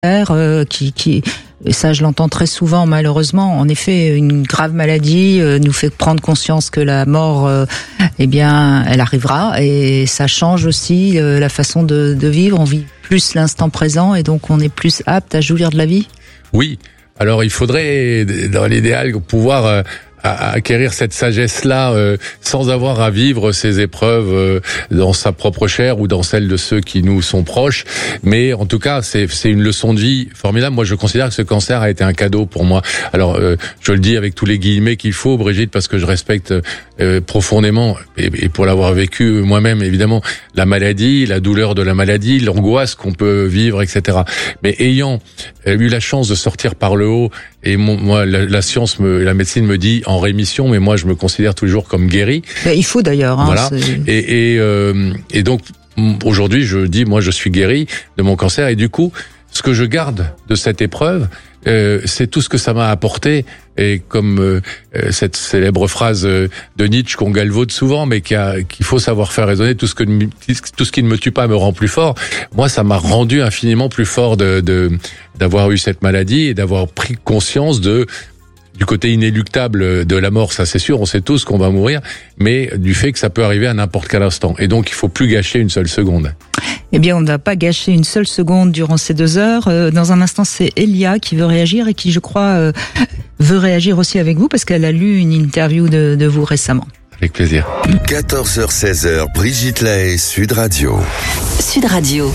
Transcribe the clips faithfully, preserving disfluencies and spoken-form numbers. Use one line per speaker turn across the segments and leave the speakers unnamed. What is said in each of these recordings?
euh, qui, qui, et ça je l'entends très souvent malheureusement. En effet, une grave maladie euh, nous fait prendre conscience que la mort, euh, eh bien, elle arrivera, et ça change aussi euh, la façon de, de vivre. On vit plus l'instant présent et donc on est plus apte à jouir de la vie.
Oui. Alors il faudrait, dans l'idéal, pouvoir euh, à acquérir cette sagesse-là euh, sans avoir à vivre ces épreuves euh, dans sa propre chair ou dans celle de ceux qui nous sont proches. Mais en tout cas, c'est, c'est une leçon de vie formidable. Moi, je considère que ce cancer a été un cadeau pour moi. Alors, euh, je le dis avec tous les guillemets qu'il faut, Brigitte, parce que je respecte euh, profondément, et, et pour l'avoir vécu moi-même, évidemment, la maladie, la douleur de la maladie, l'angoisse qu'on peut vivre, et cetera. Mais ayant eu la chance de sortir par le haut, et mon, moi, la, la science, me, la médecine me dit en rémission, mais moi, je me considère toujours comme guéri.
Mais il faut d'ailleurs. Hein,
voilà.
C'est...
Et, et, euh, et donc, aujourd'hui, je dis, moi, je suis guéri de mon cancer. Et du coup, ce que je garde de cette épreuve, euh, c'est tout ce que ça m'a apporté. Et comme euh, cette célèbre phrase de Nietzsche qu'on galvaude souvent, mais qui a, qu'il faut savoir faire résonner, tout ce que tout ce qui ne me tue pas me rend plus fort. Moi, ça m'a rendu infiniment plus fort de, de d'avoir eu cette maladie et d'avoir pris conscience de du côté inéluctable de la mort. Ça, c'est sûr, on sait tous qu'on va mourir, mais du fait que ça peut arriver à n'importe quel instant. Et donc, il faut plus gâcher une seule seconde.
Eh bien, on ne va pas gâcher une seule seconde durant ces deux heures. Dans un instant, c'est Elia qui veut réagir et qui, je crois, veut réagir aussi avec vous parce qu'elle a lu une interview de, de vous récemment.
Avec plaisir.
quatorze heures seize heures, Brigitte Lahaie, Sud Radio.
Sud Radio.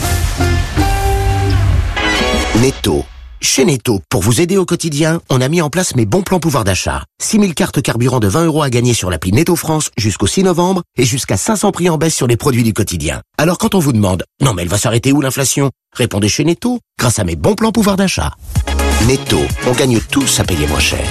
Netto. Chez Netto, pour vous aider au quotidien, on a mis en place mes bons plans pouvoir d'achat. six mille cartes carburant de vingt euros à gagner sur l'appli Netto France jusqu'au six novembre et jusqu'à cinq cents prix en baisse sur les produits du quotidien. Alors quand on vous demande « Non mais elle va s'arrêter où l'inflation ?» Répondez chez Netto, grâce à mes bons plans pouvoir d'achat. Netto, on gagne tous à payer moins cher.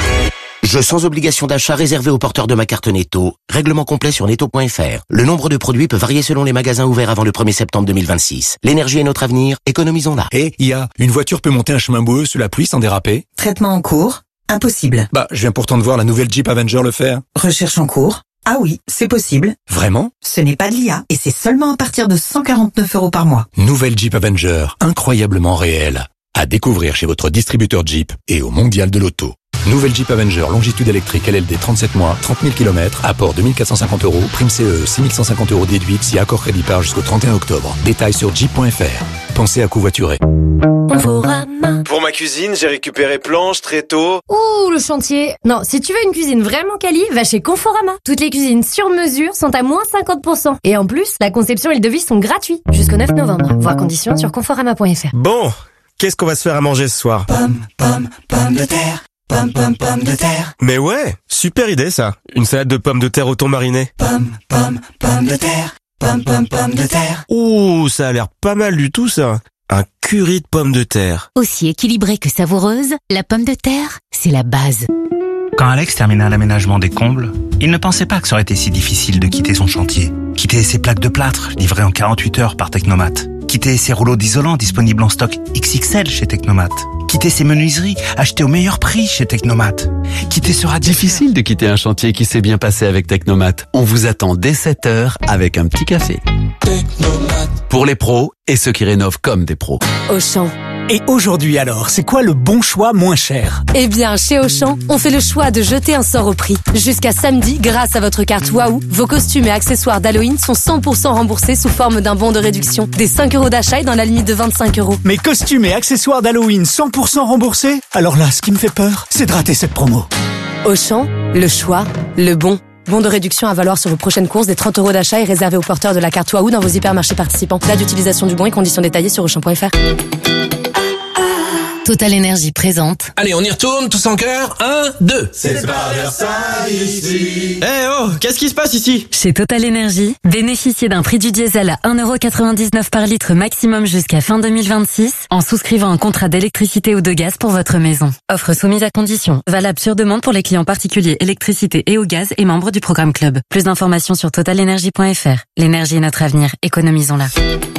Jeu sans obligation d'achat réservé aux porteurs de ma carte Netto. Règlement complet sur netto point f r. Le nombre de produits peut varier selon les magasins ouverts avant le premier septembre deux mille vingt-six. L'énergie est notre avenir, économisons-la.
Et I A, une voiture peut monter un chemin boueux sous la pluie sans déraper?
Traitement en cours. Impossible.
Bah, je viens pourtant de voir la nouvelle Jeep Avenger le faire.
Recherche en cours. Ah oui, c'est possible.
Vraiment?
Ce n'est pas de l'I A et c'est seulement à partir de cent quarante-neuf euros par mois.
Nouvelle Jeep Avenger, incroyablement réelle. À découvrir chez votre distributeur Jeep et au Mondial de l'Auto. Nouvelle Jeep Avenger, longitude électrique L L D trente-sept mois, trente mille kilomètres, apport deux mille quatre cent cinquante euros, prime C E, six mille cent cinquante euros déduite si accord crédit par jusqu'au trente et un octobre. Détails sur jeep point f r. Pensez à covoiturer.
Conforama. Pour ma cuisine, j'ai récupéré planches, tréteaux.
Ouh, le chantier. Non, si tu veux une cuisine vraiment quali, va chez Conforama. Toutes les cuisines sur mesure sont à moins cinquante pour cent. Et en plus, la conception et le devis sont gratuits jusqu'au neuf novembre. Voir conditions sur conforama point f r.
Bon, qu'est-ce qu'on va se faire à manger ce soir?
Pomme, pomme, pomme de terre. Pomme, pomme, pomme de terre.
Mais ouais, super idée ça. Une salade de pommes de terre au thon mariné.
Pomme, pomme, pomme de terre. Pomme, pomme, pomme de terre.
Ouh, ça a l'air pas mal du tout ça. Un curry de pommes de terre.
Aussi équilibrée que savoureuse, la pomme de terre, c'est la base.
Quand Alex termina l'aménagement des combles, il ne pensait pas que ça aurait été si difficile de quitter son chantier. Quitter ses plaques de plâtre, livrées en quarante-huit heures par Technomat. Quitter ses rouleaux d'isolant disponibles en stock X X L chez Technomat. Quitter ses menuiseries achetées au meilleur prix chez Technomat. Quitter ce radiateur.
Difficile de quitter un chantier qui s'est bien passé avec Technomat. On vous attend dès sept heures avec un petit café. Technomat. Pour les pros et ceux qui rénovent comme des pros.
Auchan. Et aujourd'hui alors, c'est quoi le bon choix moins cher?
Eh bien, chez Auchan, on fait le choix de jeter un sort au prix. Jusqu'à samedi, grâce à votre carte Waouh, vos costumes et accessoires d'Halloween sont cent pour cent remboursés sous forme d'un bon de réduction. Des cinq euros d'achat et dans la limite de vingt-cinq euros.
Mes costumes et accessoires d'Halloween cent pour cent remboursés? Alors là, ce qui me fait peur, c'est de rater cette promo.
Auchan, le choix, le bon. Bon de réduction à valoir sur vos prochaines courses. Des trente euros d'achat et réservé aux porteurs de la carte Waouh dans vos hypermarchés participants. Date d'utilisation du bon et conditions détaillées sur auchan point f r.
Total Énergie présente.
Allez, on y retourne, tous en chœur. Un, deux.
C'est pas Versailles ici.
Eh hey, oh, qu'est-ce qui se passe ici?
Chez Total Énergie, bénéficiez d'un prix du diesel à un euro quatre-vingt-dix-neuf par litre maximum jusqu'à fin deux mille vingt-six en souscrivant un contrat d'électricité ou de gaz pour votre maison. Offre soumise à condition. Valable sur demande pour les clients particuliers électricité et au gaz et membres du programme Club. Plus d'informations sur total énergie point f r. L'énergie est notre avenir. Économisons-la.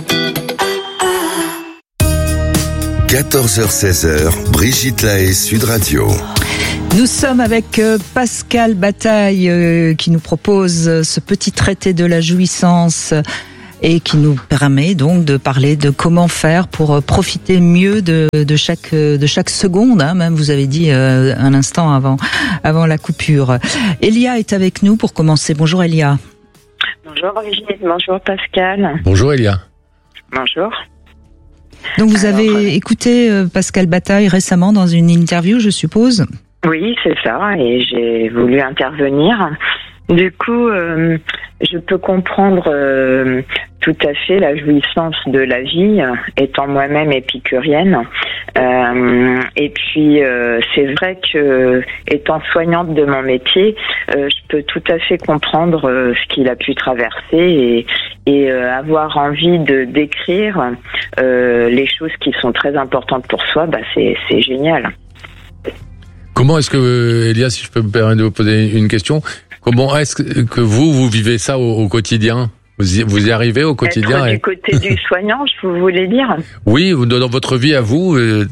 quatorze heures seize heures, Brigitte Lahaie, Sud Radio.
Nous sommes avec Pascal Bataille euh, qui nous propose ce petit traité de la jouissance et qui nous permet donc de parler de comment faire pour profiter mieux de, de chaque de chaque seconde. Hein, même vous avez dit euh, un instant avant avant la coupure. Elia est avec nous pour commencer. Bonjour Elia.
Bonjour Brigitte, bonjour Pascal.
Bonjour Elia.
Bonjour.
Donc vous
Alors,
avez
euh...
écouté euh, Pascal Bataille récemment dans une interview, je suppose.
Oui, c'est ça, et j'ai voulu intervenir. Du coup, euh, je peux comprendre euh, tout à fait la jouissance de la vie, étant moi-même épicurienne. Euh, et puis, euh, c'est vrai que, étant soignante de mon métier, euh, je peux tout à fait comprendre euh, ce qu'il a pu traverser et, et euh, avoir envie de décrire euh, les choses qui sont très importantes pour soi. Bah, c'est, c'est génial.
Comment est-ce que, Elia, si je peux me permettre de vous poser une question, comment est-ce que vous, vous vivez ça au, au quotidien ? Vous y, vous y arrivez au quotidien ?
Être du côté du soignant, je vous voulais dire ?
Oui, dans votre vie à vous. Euh...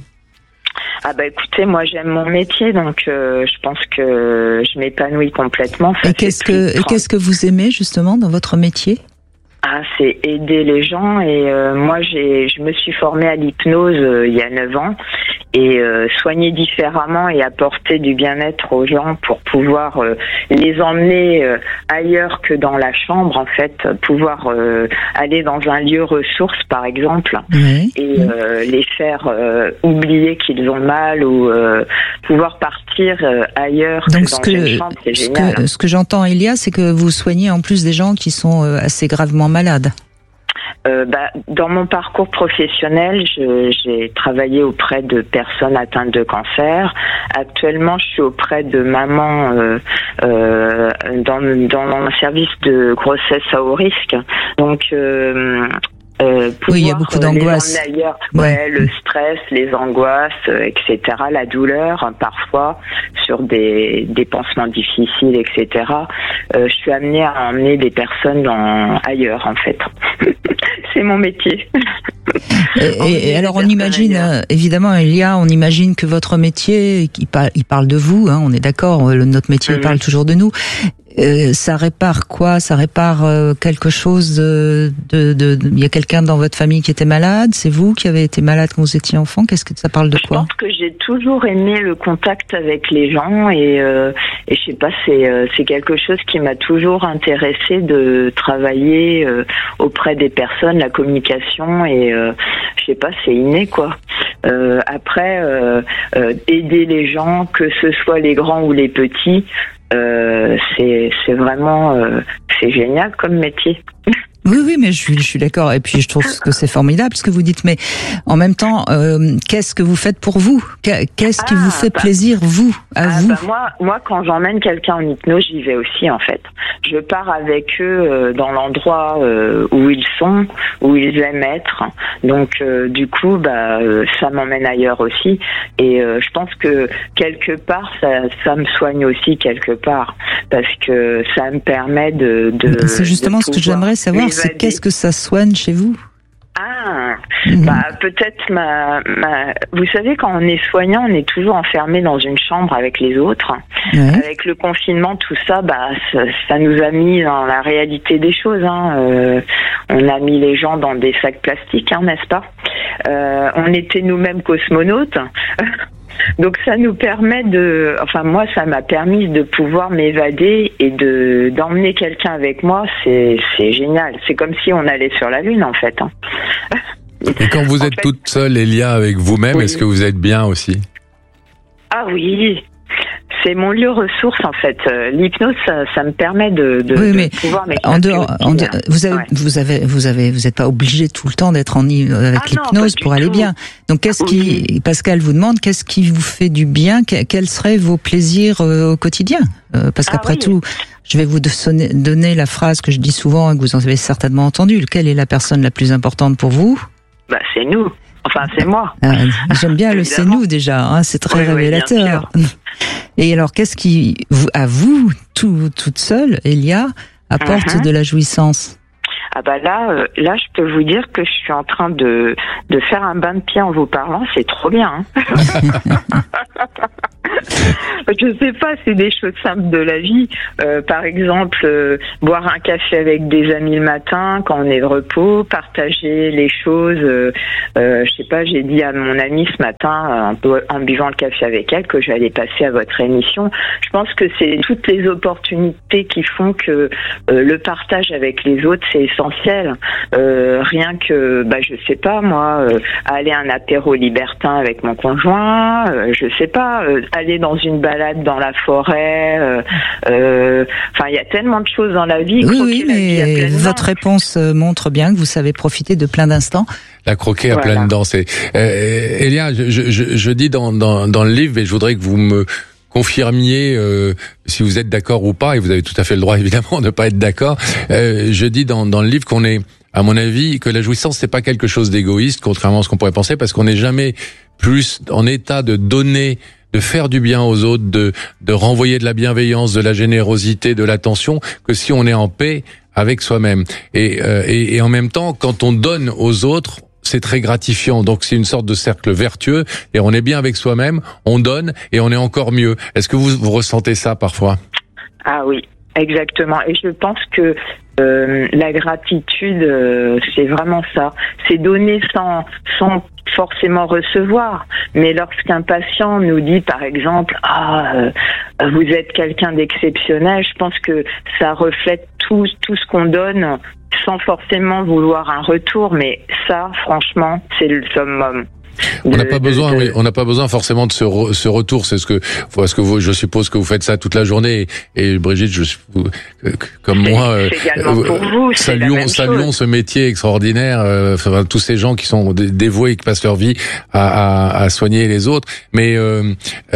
Ah bah écoutez, moi j'aime mon métier, donc euh, je pense que je m'épanouis complètement. Ça
et qu'est-ce que et qu'est-ce que vous aimez justement dans votre métier ?
Ah, c'est aider les gens et euh, moi j'ai je me suis formée à l'hypnose euh, il y a neuf ans et euh, soigner différemment et apporter du bien-être aux gens pour pouvoir euh, les emmener euh, ailleurs que dans la chambre, en fait, pouvoir euh, aller dans un lieu ressource par exemple,
oui.
et euh, les faire euh, oublier qu'ils ont mal ou euh, pouvoir partir euh, ailleurs.
Donc
que
ce
dans
que
une chambre, c'est
ce
génial.
que ce que j'entends, Elia, c'est que vous soignez en plus des gens qui sont euh, assez gravement malades.
Euh, bah, dans mon parcours professionnel, je, j'ai travaillé auprès de personnes atteintes de cancer. Actuellement, je suis auprès de mamans euh, euh, dans, dans un service de grossesse à haut risque. Donc, euh, euh,
oui, il y a beaucoup d'angoisse.
Ailleurs. Ouais. ouais, le stress, les angoisses, euh, et cetera. La douleur, hein, parfois, sur des, des pansements difficiles, et cetera. Euh, je suis amenée à emmener des personnes dans, ailleurs, en fait. C'est mon métier.
Et, et alors on imagine, euh, évidemment, Elia, on imagine que votre métier, il parle, il parle de vous, hein, on est d'accord, le, notre métier mmh. parle toujours de nous. Euh, ça répare quoi ? Ça répare euh, quelque chose de, de, de, de... Il y a quelqu'un dans votre famille qui était malade ? C'est vous qui avez été malade quand vous étiez enfant ? Qu'est-ce que ça parle de quoi ?
Je pense que j'ai toujours aimé le contact avec les gens et, euh, et je sais pas, c'est, euh, c'est quelque chose qui m'a toujours intéressée de travailler euh, auprès des personnes, la communication et euh, je sais pas, c'est inné quoi. Euh, après, euh, euh, aider les gens, que ce soit les grands ou les petits, Euh, c'est c'est vraiment euh, c'est génial comme métier.
Oui, oui, mais je suis, je suis d'accord. Et puis, je trouve que c'est formidable ce que vous dites. Mais en même temps, euh, qu'est-ce que vous faites pour vous ? Qu'est-ce qui ah, vous fait bah, plaisir, vous, à
ah,
vous
bah, moi, moi, quand j'emmène quelqu'un en hypnose, j'y vais aussi, en fait. Je pars avec eux euh, dans l'endroit euh, où ils sont, où ils aiment être. Donc, euh, du coup, bah, euh, ça m'emmène ailleurs aussi. Et euh, je pense que quelque part, ça, ça me soigne aussi quelque part, parce que ça me permet de. de
c'est justement de ce que j'aimerais savoir. C'est qu'est-ce que ça soigne chez vous ?
Ah, mmh. bah peut-être ma, ma. Vous savez, quand on est soignant, on est toujours enfermé dans une chambre avec les autres. Ouais. Avec le confinement, tout ça, bah ça, ça nous a mis dans la réalité des choses. Hein. Euh, on a mis les gens dans des sacs plastiques, hein, n'est-ce pas ? euh, On était nous-mêmes cosmonautes. Donc ça nous permet de, enfin moi ça m'a permis de pouvoir m'évader et de d'emmener quelqu'un avec moi, c'est c'est génial. C'est comme si on allait sur la lune en fait. Hein.
Et quand vous êtes fait, toute seule, Elia, avec vous-même, oui. Est-ce que vous êtes bien aussi ?
Ah oui. C'est mon lieu ressource en fait. L'hypnose, ça, ça me permet de, de,
oui, mais
de pouvoir m'éclater.
En dehors, en dehors, vous avez, ouais. vous avez, vous avez, vous n'êtes pas obligé tout le temps d'être en avec ah l'hypnose non, pour aller tout. bien. Donc, qu'est-ce qui, oui. Pascal vous demande, qu'est-ce qui vous fait du bien ? Quels seraient vos plaisirs euh, au quotidien ? euh, Parce qu'après ah, oui. tout, je vais vous donner, donner la phrase que je dis souvent et que vous en avez certainement entendue. Quelle est la personne la plus importante pour vous ?
Bah, c'est nous. Enfin, c'est moi.
Ah, j'aime bien le c'est nous déjà, hein, c'est très oui, révélateur. Oui, et alors, qu'est-ce qui, vous, à vous, tout, toute seule, Elia, apporte uh-huh. de la jouissance ?
Ah bah là, euh, là, je peux vous dire que je suis en train de de faire un bain de pied en vous parlant, c'est trop bien. Hein. Je sais pas, c'est des choses simples de la vie. Euh, par exemple, euh, boire un café avec des amis le matin quand on est de repos, partager les choses. Euh, euh, je sais pas, j'ai dit à mon amie ce matin, en, en buvant le café avec elle, que j'allais passer à votre émission. Je pense que c'est toutes les opportunités qui font que euh, le partage avec les autres, c'est essentiel. Euh, rien que, bah, je sais pas, moi, euh, aller à un apéro libertin avec mon conjoint, euh, je sais pas, euh, aller dans une balade dans la forêt, euh, euh, enfin, il y a tellement de choses dans la vie.
Oui, oui, mais votre réponse montre bien que vous savez profiter de plein d'instants.
La croquer à voilà. pleines dents, c'est... Euh, Elia, je, je, je dis dans, dans, dans le livre, mais je voudrais que vous me confirmiez euh, si vous êtes d'accord ou pas, et vous avez tout à fait le droit évidemment de ne pas être d'accord. Euh, je dis dans, dans le livre qu'on est, à mon avis, que la jouissance c'est pas quelque chose d'égoïste, contrairement à ce qu'on pourrait penser, parce qu'on n'est jamais plus en état de donner, de faire du bien aux autres, de, de renvoyer de la bienveillance, de la générosité, de l'attention, que si on est en paix avec soi-même. Et, euh, et, et en même temps, quand on donne aux autres, c'est très gratifiant. Donc c'est une sorte de cercle vertueux et on est bien avec soi-même, on donne et on est encore mieux. Est-ce que vous, vous ressentez ça parfois?
Ah oui, exactement. Et je pense que euh, la gratitude, euh, c'est vraiment ça. C'est donner sans, sans forcément recevoir. Mais lorsqu'un patient nous dit, par exemple, ah, euh, vous êtes quelqu'un d'exceptionnel, je pense que ça reflète tout, tout ce qu'on donne, sans forcément vouloir un retour, mais ça, franchement, c'est le summum.
On n'a pas besoin, de... oui, on n'a pas besoin forcément de ce, re, ce retour. C'est ce que, parce que vous, je suppose que vous faites ça toute la journée. Et, et Brigitte, je, comme
c'est,
moi,
c'est également pour vous,
saluons, saluons ce métier extraordinaire. Euh, enfin, tous ces gens qui sont dévoués et qui passent leur vie à, à, à soigner les autres. Mais euh,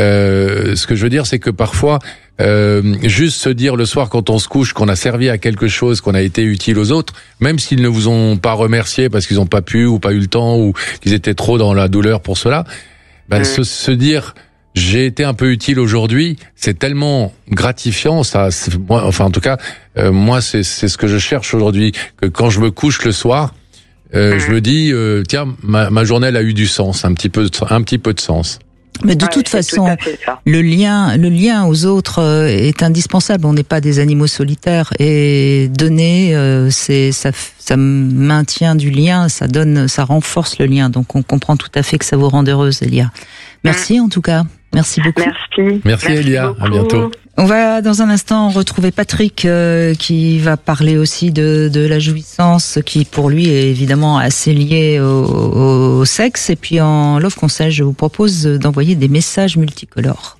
euh, ce que je veux dire, c'est que parfois. Euh, juste se dire le soir quand on se couche qu'on a servi à quelque chose, qu'on a été utile aux autres, même s'ils ne vous ont pas remercié parce qu'ils n'ont pas pu ou pas eu le temps ou qu'ils étaient trop dans la douleur pour cela, ben mmh. se, se dire j'ai été un peu utile aujourd'hui, c'est tellement gratifiant. Ça, moi, enfin en tout cas, euh, moi c'est, c'est ce que je cherche aujourd'hui, que quand je me couche le soir, euh, mmh. je me dis euh, tiens ma, ma journée elle a eu du sens, un petit peu, un petit peu de sens.
Mais de ouais, toute façon, le lien, le lien aux autres est indispensable. On n'est pas des animaux solitaires et donner, c'est ça, ça maintient du lien, ça donne, ça renforce le lien. Donc on comprend tout à fait que ça vous rende heureuse, Elia. Merci en tout cas. Merci beaucoup.
Merci.
Merci, Merci Elia. Beaucoup. À bientôt.
On va dans un instant retrouver Patrick euh, qui va parler aussi de, de la jouissance qui pour lui est évidemment assez liée au, au sexe. Et puis en Love Conseil, je vous propose d'envoyer des messages multicolores.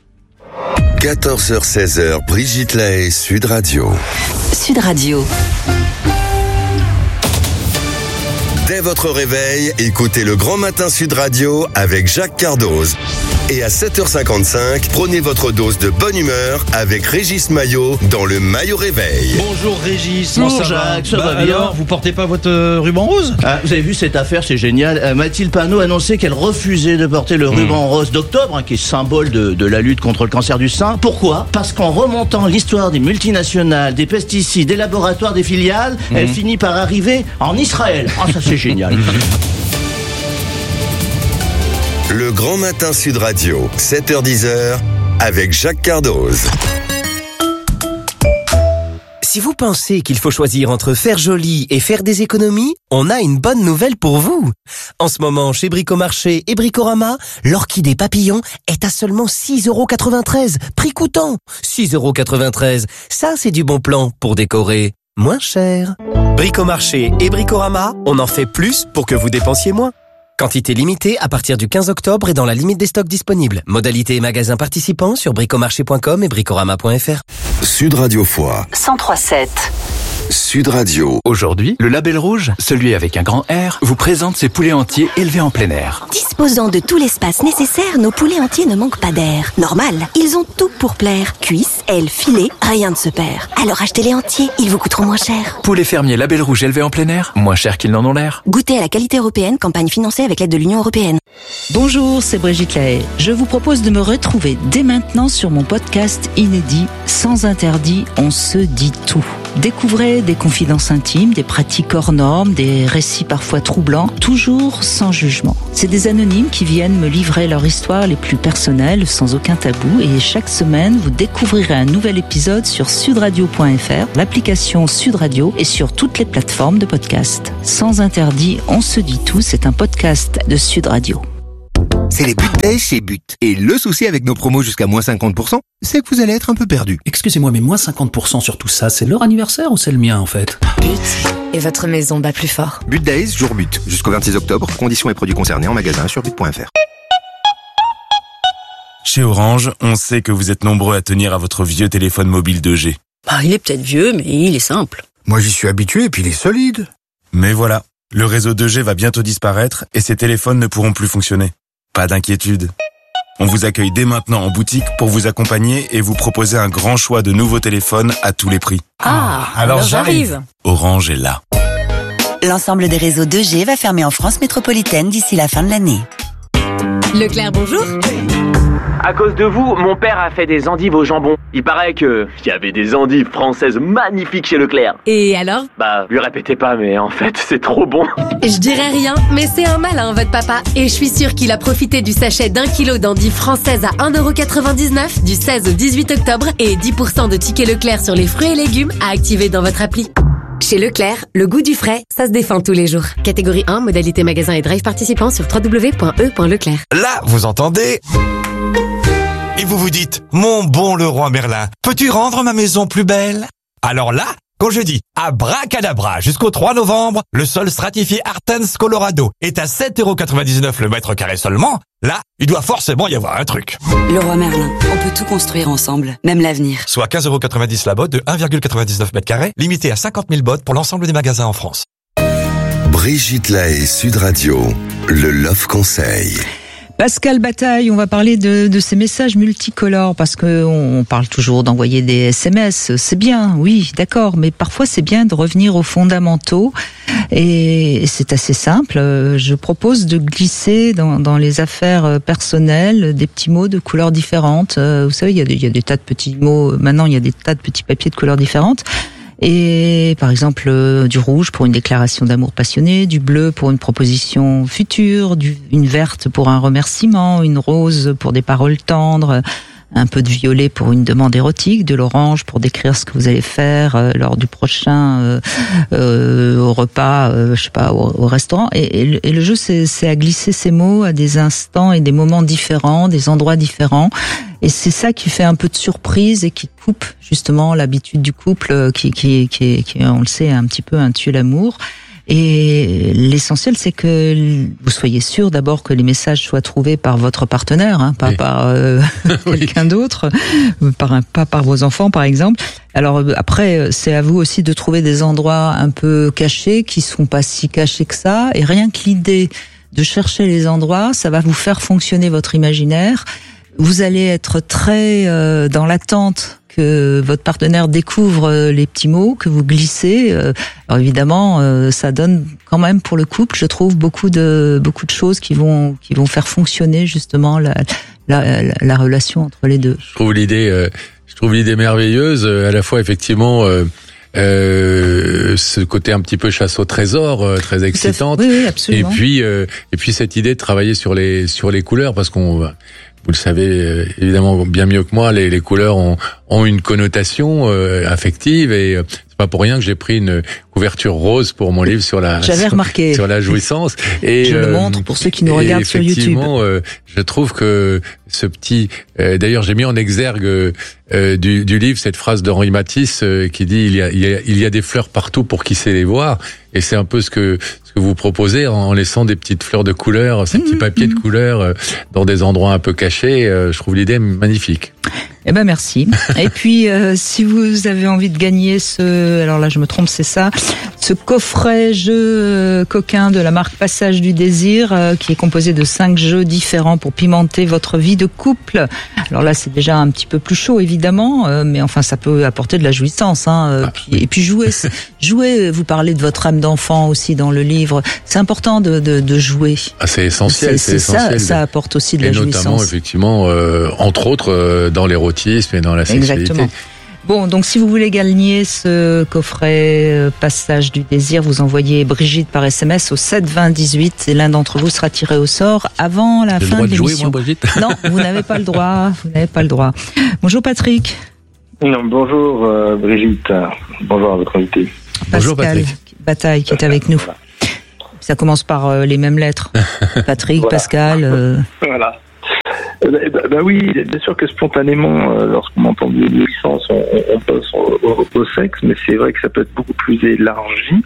quatorze heures seize heures, Brigitte Lahaie, Sud Radio.
Sud Radio.
Dès votre réveil, écoutez le Grand Matin Sud Radio avec Jacques Cardoz. Et à sept heures cinquante-cinq, prenez votre dose de bonne humeur avec Régis Maillot dans le Maillot Réveil.
Bonjour Régis.
Bonjour Jacques, ça
bah
va bien?
Alors, vous portez pas votre euh, ruban rose?
Ah, vous avez vu cette affaire, c'est génial. Euh, Mathilde Panot a annoncé qu'elle refusait de porter le mmh. ruban rose d'octobre, hein, qui est symbole de, de la lutte contre le cancer du sein. Pourquoi? Parce qu'en remontant l'histoire des multinationales, des pesticides, des laboratoires, des filiales, mmh. elle finit par arriver en Israël. Ah, ça c'est génial.
Le Grand Matin Sud Radio, sept heures dix, avec Jacques Cardoz.
Si vous pensez qu'il faut choisir entre faire joli et faire des économies, on a une bonne nouvelle pour vous. En ce moment, chez Bricomarché et Bricorama, l'orchidée papillon est à seulement six euros quatre-vingt-treize, prix coûtant. six euros quatre-vingt-treize, ça c'est du bon plan pour décorer moins cher. Bricomarché et Bricorama, on en fait plus pour que vous dépensiez moins. Quantité limitée à partir du quinze octobre et dans la limite des stocks disponibles. Modalité et magasins participants sur bricomarché point com et bricorama point f r.
Sud Radio Foix.
cent trois virgule sept.
Sud Radio.
Aujourd'hui, le Label Rouge, celui avec un grand R, vous présente ses poulets entiers élevés en plein air.
Disposant de tout l'espace nécessaire, nos poulets entiers ne manquent pas d'air. Normal, ils ont tout pour plaire. Cuisses, ailes, filets, rien ne se perd. Alors achetez-les entiers, ils vous coûteront moins cher.
Poulets fermiers Label Rouge élevés en plein air, moins cher qu'ils n'en ont l'air.
Goûtez à la qualité européenne, campagne financée avec l'aide de l'Union européenne.
Bonjour, c'est Brigitte Lahaie. Je vous propose de me retrouver dès maintenant sur mon podcast inédit Sans interdit, on se dit tout. Découvrez des confidences intimes, des pratiques hors normes, des récits parfois troublants, toujours sans jugement. C'est des anonymes qui viennent me livrer leur histoire les plus personnelles, sans aucun tabou, et chaque semaine, vous découvrirez un nouvel épisode sur sud radio point f r, l'application Sud Radio et sur toutes les plateformes de podcast. Sans interdit, on se dit tout, c'est un podcast de Sud Radio.
C'est les But Days chez But. Et le souci avec nos promos jusqu'à moins cinquante pour cent, c'est que vous allez être un peu perdu.
Excusez-moi, mais moins cinquante pour cent sur tout ça, c'est leur anniversaire ou c'est le mien en fait?
But. Et votre maison bat plus fort.
But Days, jour but. Jusqu'au vingt-six octobre, conditions et produits concernés en magasin sur but point f r.
Chez Orange, on sait que vous êtes nombreux à tenir à votre vieux téléphone mobile deux G.
Bah, il est peut-être vieux, mais il est simple.
Moi, j'y suis habitué et puis il est solide.
Mais voilà, le réseau deux G va bientôt disparaître et ces téléphones ne pourront plus fonctionner. Pas d'inquiétude. On vous accueille dès maintenant en boutique pour vous accompagner et vous proposer un grand choix de nouveaux téléphones à tous les prix.
Ah, alors, alors j'arrive.
Orange est là.
L'ensemble des réseaux deux G va fermer en France métropolitaine d'ici la fin de l'année.
Leclerc, bonjour.
À cause de vous, mon père a fait des endives au jambon. Il paraît que il y avait des endives françaises magnifiques chez Leclerc.
Et alors?
Bah, lui répétez pas, mais en fait, c'est trop bon.
Je dirais rien, mais c'est un malin, votre papa. Et je suis sûre qu'il a profité du sachet d'un kilo d'endives françaises à un euro quatre-vingt-dix-neuf du seize au dix-huit octobre et dix pour cent de tickets Leclerc sur les fruits et légumes à activer dans votre appli. Chez Leclerc, le goût du frais, ça se défend tous les jours. Catégorie un, modalité magasin et drive participant sur w w w point e point leclerc.
Là, vous entendez? Et vous vous dites, mon bon Leroy Merlin, peux-tu rendre ma maison plus belle? Alors là, quand je dis abracadabra jusqu'au trois novembre, le sol stratifié Artens Colorado est à sept euros quatre-vingt-dix-neuf le mètre carré seulement, là, il doit forcément y avoir un truc.
Leroy Merlin, on peut tout construire ensemble, même l'avenir.
Soit quinze euros quatre-vingt-dix la botte de un virgule quatre-vingt-dix-neuf mètres carrés, limité à cinquante mille bottes pour l'ensemble des magasins en France.
Brigitte Lahaie, Sud Radio, le Love Conseil.
Pascal Bataille, on va parler de, de ces messages multicolores parce que on parle toujours d'envoyer des S M S. C'est bien, oui, d'accord, mais parfois c'est bien de revenir aux fondamentaux et c'est assez simple. Je propose de glisser dans, dans les affaires personnelles des petits mots de couleurs différentes. Vous savez, il y a des, il y a des tas de petits mots. Maintenant, il y a des tas de petits papiers de couleurs différentes. Et par exemple euh, du rouge pour une déclaration d'amour passionné, du bleu pour une proposition future, du, une verte pour un remerciement, une rose pour des paroles tendres, un peu de violet pour une demande érotique, de l'orange pour décrire ce que vous allez faire euh, lors du prochain euh, euh, au repas, euh, je sais pas, au, au restaurant. Et, et, le, et le jeu, c'est, c'est à glisser ces mots à des instants et des moments différents, des endroits différents. Et c'est ça qui fait un peu de surprise et qui coupe justement l'habitude du couple, qui, qui, qui, qui, on le sait, un petit peu un tue-l'amour. Et l'essentiel, c'est que vous soyez sûr d'abord que les messages soient trouvés par votre partenaire, hein, pas oui. par euh, quelqu'un d'autre, par un, pas par vos enfants, par exemple. Alors après, c'est à vous aussi de trouver des endroits un peu cachés qui sont pas si cachés que ça. Et rien que l'idée de chercher les endroits, ça va vous faire fonctionner votre imaginaire. Vous allez être très euh, dans l'attente que votre partenaire découvre les petits mots que vous glissez. Alors évidemment, euh, ça donne quand même pour le couple, je trouve, beaucoup de beaucoup de choses qui vont qui vont faire fonctionner justement la la, la, la relation entre les deux.
Je trouve l'idée, euh, je trouve l'idée merveilleuse. À la fois effectivement. Euh, Euh, ce côté un petit peu chasse au trésor, euh, très excitante.
Oui, oui, absolument.
Et puis, euh, et puis cette idée de travailler sur les sur les couleurs, parce qu'on, vous le savez euh, évidemment bien mieux que moi, les, les couleurs ont ont une connotation euh, affective et euh, c'est pas pour rien que j'ai pris une couverture rose pour mon livre sur la
J'avais
sur,
remarqué.
sur la jouissance. Et
je
euh,
le montre pour ceux qui nous regardent sur YouTube.
Effectivement, euh, je trouve que ce petit, euh, d'ailleurs, j'ai mis en exergue euh, du, du livre cette phrase d'Henri Matisse euh, qui dit il y a, il y a il y a des fleurs partout pour qui sait les voir. Et c'est un peu ce que ce que vous proposez en laissant des petites fleurs de couleur, ces petits papiers de couleur euh, dans des endroits un peu cachés. Euh, je trouve l'idée magnifique.
Eh ben merci. Et puis euh, si vous avez envie de gagner ce, alors là je me trompe, c'est ça, ce coffret jeu euh, coquin de la marque Passage du Désir euh, qui est composé de cinq jeux différents pour pimenter votre vie de couple. Alors là c'est déjà un petit peu plus chaud évidemment, euh, mais enfin ça peut apporter de la jouissance. Hein, euh, ah, puis, oui. Et puis jouer, jouer. Vous parlez de votre âme d'enfant aussi dans le livre. C'est important de, de, de jouer.
Ah, c'est essentiel.
C'est, c'est, c'est essentiel. Ça, ça apporte aussi de
et
la jouissance.
Et notamment effectivement, euh, entre autres euh, dans l'érotisme et dans la sexualité.
Exactement. Bon, donc si vous voulez gagner ce coffret euh, Passage du désir, vous envoyez Brigitte par S M S au sept vingt dix-huit et l'un d'entre vous sera tiré au sort avant la
J'ai
fin
le droit
de
de jouer,
l'émission.
moi, Brigitte ?
Non, vous n'avez pas le droit. Vous n'avez pas le droit. Bonjour Patrick.
Non, bonjour euh, Brigitte. Bonjour à votre invité.
Bonjour
Pascal
Patrick.
Bataille qui est avec nous. Ça commence par euh, les mêmes lettres. Patrick,
Voilà.
Pascal. Euh...
Voilà. Euh, bah, bah, bah oui, bien sûr que spontanément, euh, lorsqu'on entend une licence, on, on pense au, au, au sexe, mais c'est vrai que ça peut être beaucoup plus élargi.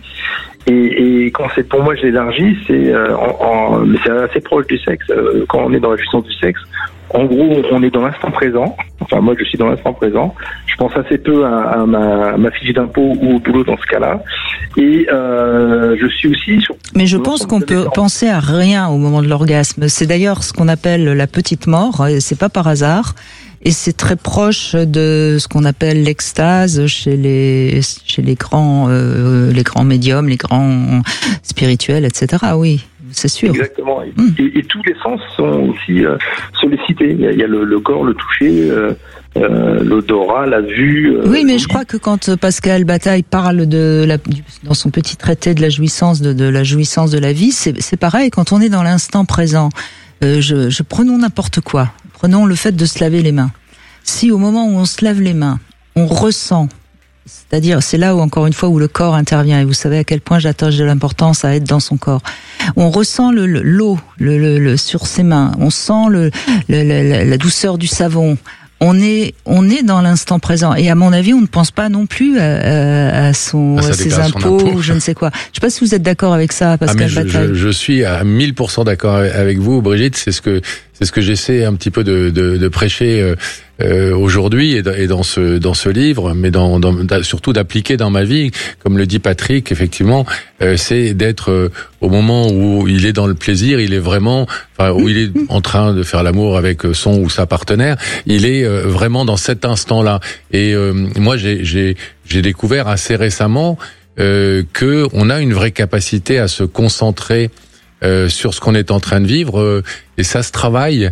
Et, et quand c'est pour moi, je l'élargis, c'est, euh, en, en, mais c'est assez proche du sexe. Euh, quand on est dans la jouissance du sexe, en gros, on est dans l'instant présent. Enfin, moi, je suis dans l'instant présent. Je pense assez peu à, à, ma, à ma fiche d'impôt ou au boulot dans ce cas-là. Et euh, je suis aussi sur...
Mais je pense qu'on peut penser à rien au moment de l'orgasme. C'est d'ailleurs ce qu'on appelle la petite mort. Et c'est pas par hasard. Et c'est très proche de ce qu'on appelle l'extase chez les chez les grands euh, les grands médiums, les grands spirituels, et cetera. Oui. C'est sûr.
Exactement. Et, mmh. et, et tous les sens sont aussi euh, sollicités. Il y a, il y a le, le corps, le toucher, euh, euh, l'odorat, la vue. Euh,
oui, mais je crois que quand Pascal Bataille parle de la, du, dans son petit traité de la jouissance de, de la jouissance de la vie, c'est, c'est pareil. Quand on est dans l'instant présent, euh, je, je prenons n'importe quoi. Prenons le fait de se laver les mains. Si au moment où on se lave les mains, on ressent, c'est-à-dire, c'est là où, encore une fois, où le corps intervient. Et vous savez à quel point j'attache de l'importance à être dans son corps. On ressent le, le, l'eau le, le, le, sur ses mains. On sent le, le, la, la douceur du savon. On est, on est dans l'instant présent. Et à mon avis, on ne pense pas non plus à, à, à, son, à ses impôts, ou je ne sais quoi. Je ne sais pas si vous êtes d'accord avec ça, Pascal
ah, mais
Bataille.
Je, je, je suis à mille pour cent d'accord avec vous, Brigitte. C'est ce que, c'est ce que j'essaie un petit peu de, de, de prêcher euh, euh, aujourd'hui et, et dans ce dans ce livre, mais dans, dans surtout d'appliquer dans ma vie, comme le dit Patrick. Effectivement, euh, c'est d'être euh, au moment où il est dans le plaisir, il est vraiment, enfin où il est en train de faire l'amour avec son ou sa partenaire, il est euh, vraiment dans cet instant-là. Et euh, moi, j'ai j'ai j'ai découvert assez récemment euh, que on a une vraie capacité à se concentrer Euh, sur ce qu'on est en train de vivre, euh, et ça se travaille.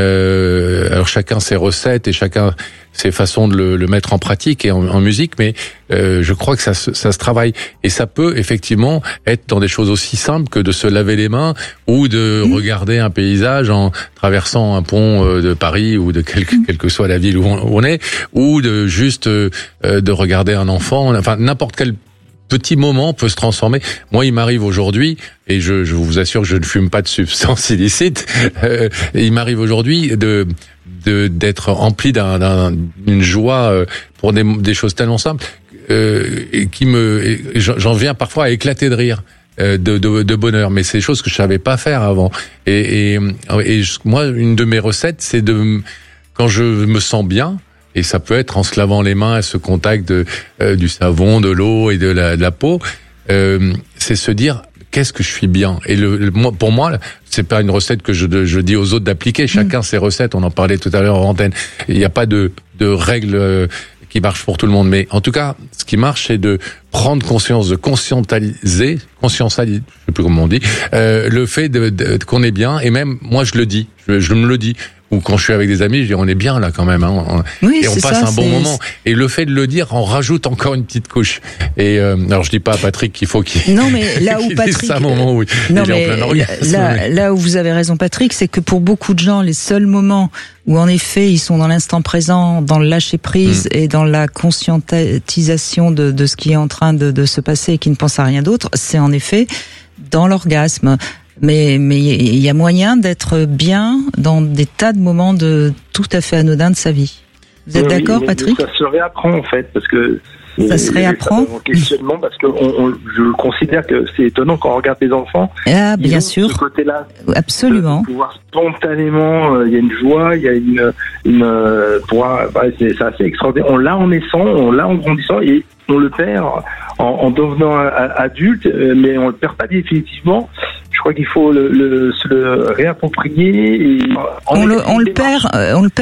Euh, alors chacun ses recettes et chacun ses façons de le, le mettre en pratique et en, en musique, mais euh, je crois que ça, ça se travaille. Et ça peut effectivement être dans des choses aussi simples que de se laver les mains ou de mmh. regarder un paysage en traversant un pont de Paris ou de quelque, quelle que soit la ville où on, où on est, ou de juste euh, de regarder un enfant, enfin n'importe quel petit moment peut se transformer. Moi, il m'arrive aujourd'hui, et je, je vous assure que je ne fume pas de substances illicites, euh, il m'arrive aujourd'hui de, de d'être empli d'un, d'un, d'une joie pour des, des choses tellement simples euh, et qui me, et j'en viens parfois à éclater de rire. De, de, de bonheur, mais c'est des choses que je savais pas faire avant. Et, et, et je, moi, une de mes recettes, c'est de, quand je me sens bien, et ça peut être en se lavant les mains à ce contact de, euh, du savon, de l'eau et de la, de la peau, euh, c'est se dire qu'est-ce que je suis bien. Et le, le moi, pour moi, c'est pas une recette que je, je dis aux autres d'appliquer. Chacun mmh. ses recettes. On en parlait tout à l'heure en antenne. Il n'y a pas de, de règles euh, qui marchent pour tout le monde. Mais en tout cas, ce qui marche, c'est de prendre conscience, de conscientiser, conscientiser, je sais plus comment on dit, euh, le fait de, de, de, qu'on est bien. Et même moi, je le dis, je, je me le dis. Ou quand je suis avec des amis, je dis on est bien là quand même, hein,
oui,
et on passe
ça,
un bon
c'est...
moment. Et le fait de le dire, on rajoute encore une petite couche. Et euh, alors je dis pas à Patrick qu'il faut qu'il.
Non mais là où Patrick.
C'est un moment où
non,
il est
mais
en plein orgasme.
Là, là où vous avez raison, Patrick, c'est que pour beaucoup de gens, les seuls moments où en effet ils sont dans l'instant présent, dans le lâcher prise mmh. et dans la conscientisation de, de ce qui est en train de, de se passer et qui ne pense à rien d'autre, c'est en effet dans l'orgasme. Mais mais il y a moyen d'être bien dans des tas de moments de tout à fait anodins de sa vie. Vous êtes oui, d'accord,
mais
Patrick ?
Ça se réapprend en fait, parce que
ça se réapprend.
Mon questionnement, parce que on, on, je considère que c'est étonnant quand on regarde des enfants.
Ah, bien sûr.
Ce côté-là,
absolument.
De pouvoir spontanément, il euh, y a une joie, il y a une une euh, pouvoir, bah, c'est, c'est assez extraordinaire. On l'a en naissant, on l'a en grandissant et on le perd en, en devenant adulte, mais on le perd pas définitivement. Je crois qu'il faut le, le, se le réapproprier. Et
on, le, on le perd, on le perd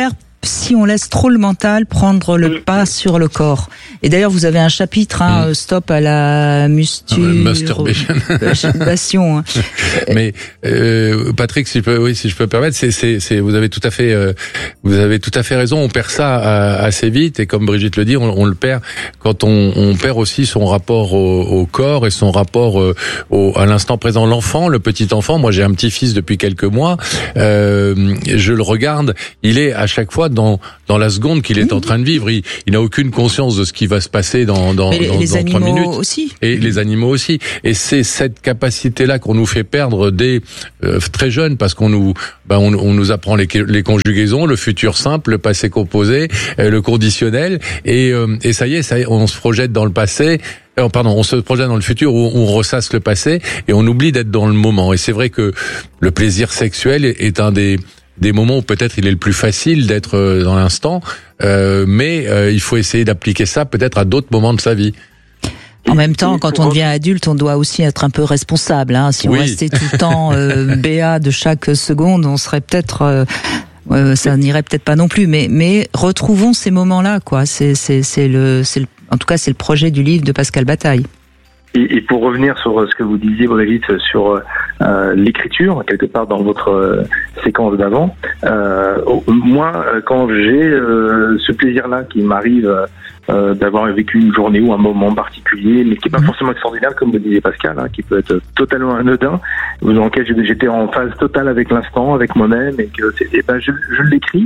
si on laisse trop le mental prendre le pas sur le corps. Et d'ailleurs, vous avez un chapitre, hein, mmh. stop à la musture, masturbation. Hein.
Mais euh, Patrick, si je peux, oui, si je peux me permettre, c'est, c'est, c'est, vous avez tout à fait, euh, vous avez tout à fait raison. On perd ça euh, assez vite, et comme Brigitte le dit, on, on le perd quand on, on perd aussi son rapport au, au corps et son rapport euh, au, à l'instant présent. L'enfant, le petit enfant, moi j'ai un petit-fils depuis quelques mois, euh, je le regarde, il est à chaque fois dans dans la seconde qu'il est mmh. en train de vivre. Il, il n'a aucune conscience de ce qui va se passer dans dans,
les,
dans,
les
dans trois minutes.
Aussi.
Et les animaux aussi. Et c'est cette capacité-là qu'on nous fait perdre dès euh, très jeunes, parce qu'on nous, ben on, on nous apprend les, les conjugaisons, le futur simple, le passé composé, euh, le conditionnel, et, euh, et ça y est, ça y est, on se projette dans le passé. Euh, pardon, on se projette dans le futur où on ressasse le passé et on oublie d'être dans le moment. Et c'est vrai que le plaisir sexuel est, est un des des moments où peut-être il est le plus facile d'être dans l'instant, euh, mais euh, il faut essayer d'appliquer ça peut-être à d'autres moments de sa vie.
En même temps, quand on devient adulte, on doit aussi être un peu responsable. Hein. Si on
oui.
restait tout le temps euh, béat de chaque seconde, on serait peut-être, euh, euh, ça n'irait peut-être pas non plus. Mais, mais retrouvons ces moments-là, quoi. C'est, c'est, c'est le, c'est le, en tout cas, c'est le projet du livre de Pascal Bataille.
Et, et pour revenir sur ce que vous disiez, Brigitte, sur euh, l'écriture, quelque part dans votre euh, séquence d'avant, euh, moi, quand j'ai euh, ce plaisir-là qui m'arrive euh, d'avoir vécu une journée ou un moment particulier, mais qui n'est pas forcément extraordinaire, comme le disait Pascal, hein, qui peut être totalement anodin, dans lequel j'étais en phase totale avec l'instant, avec moi-même, et que et ben je, je l'écris,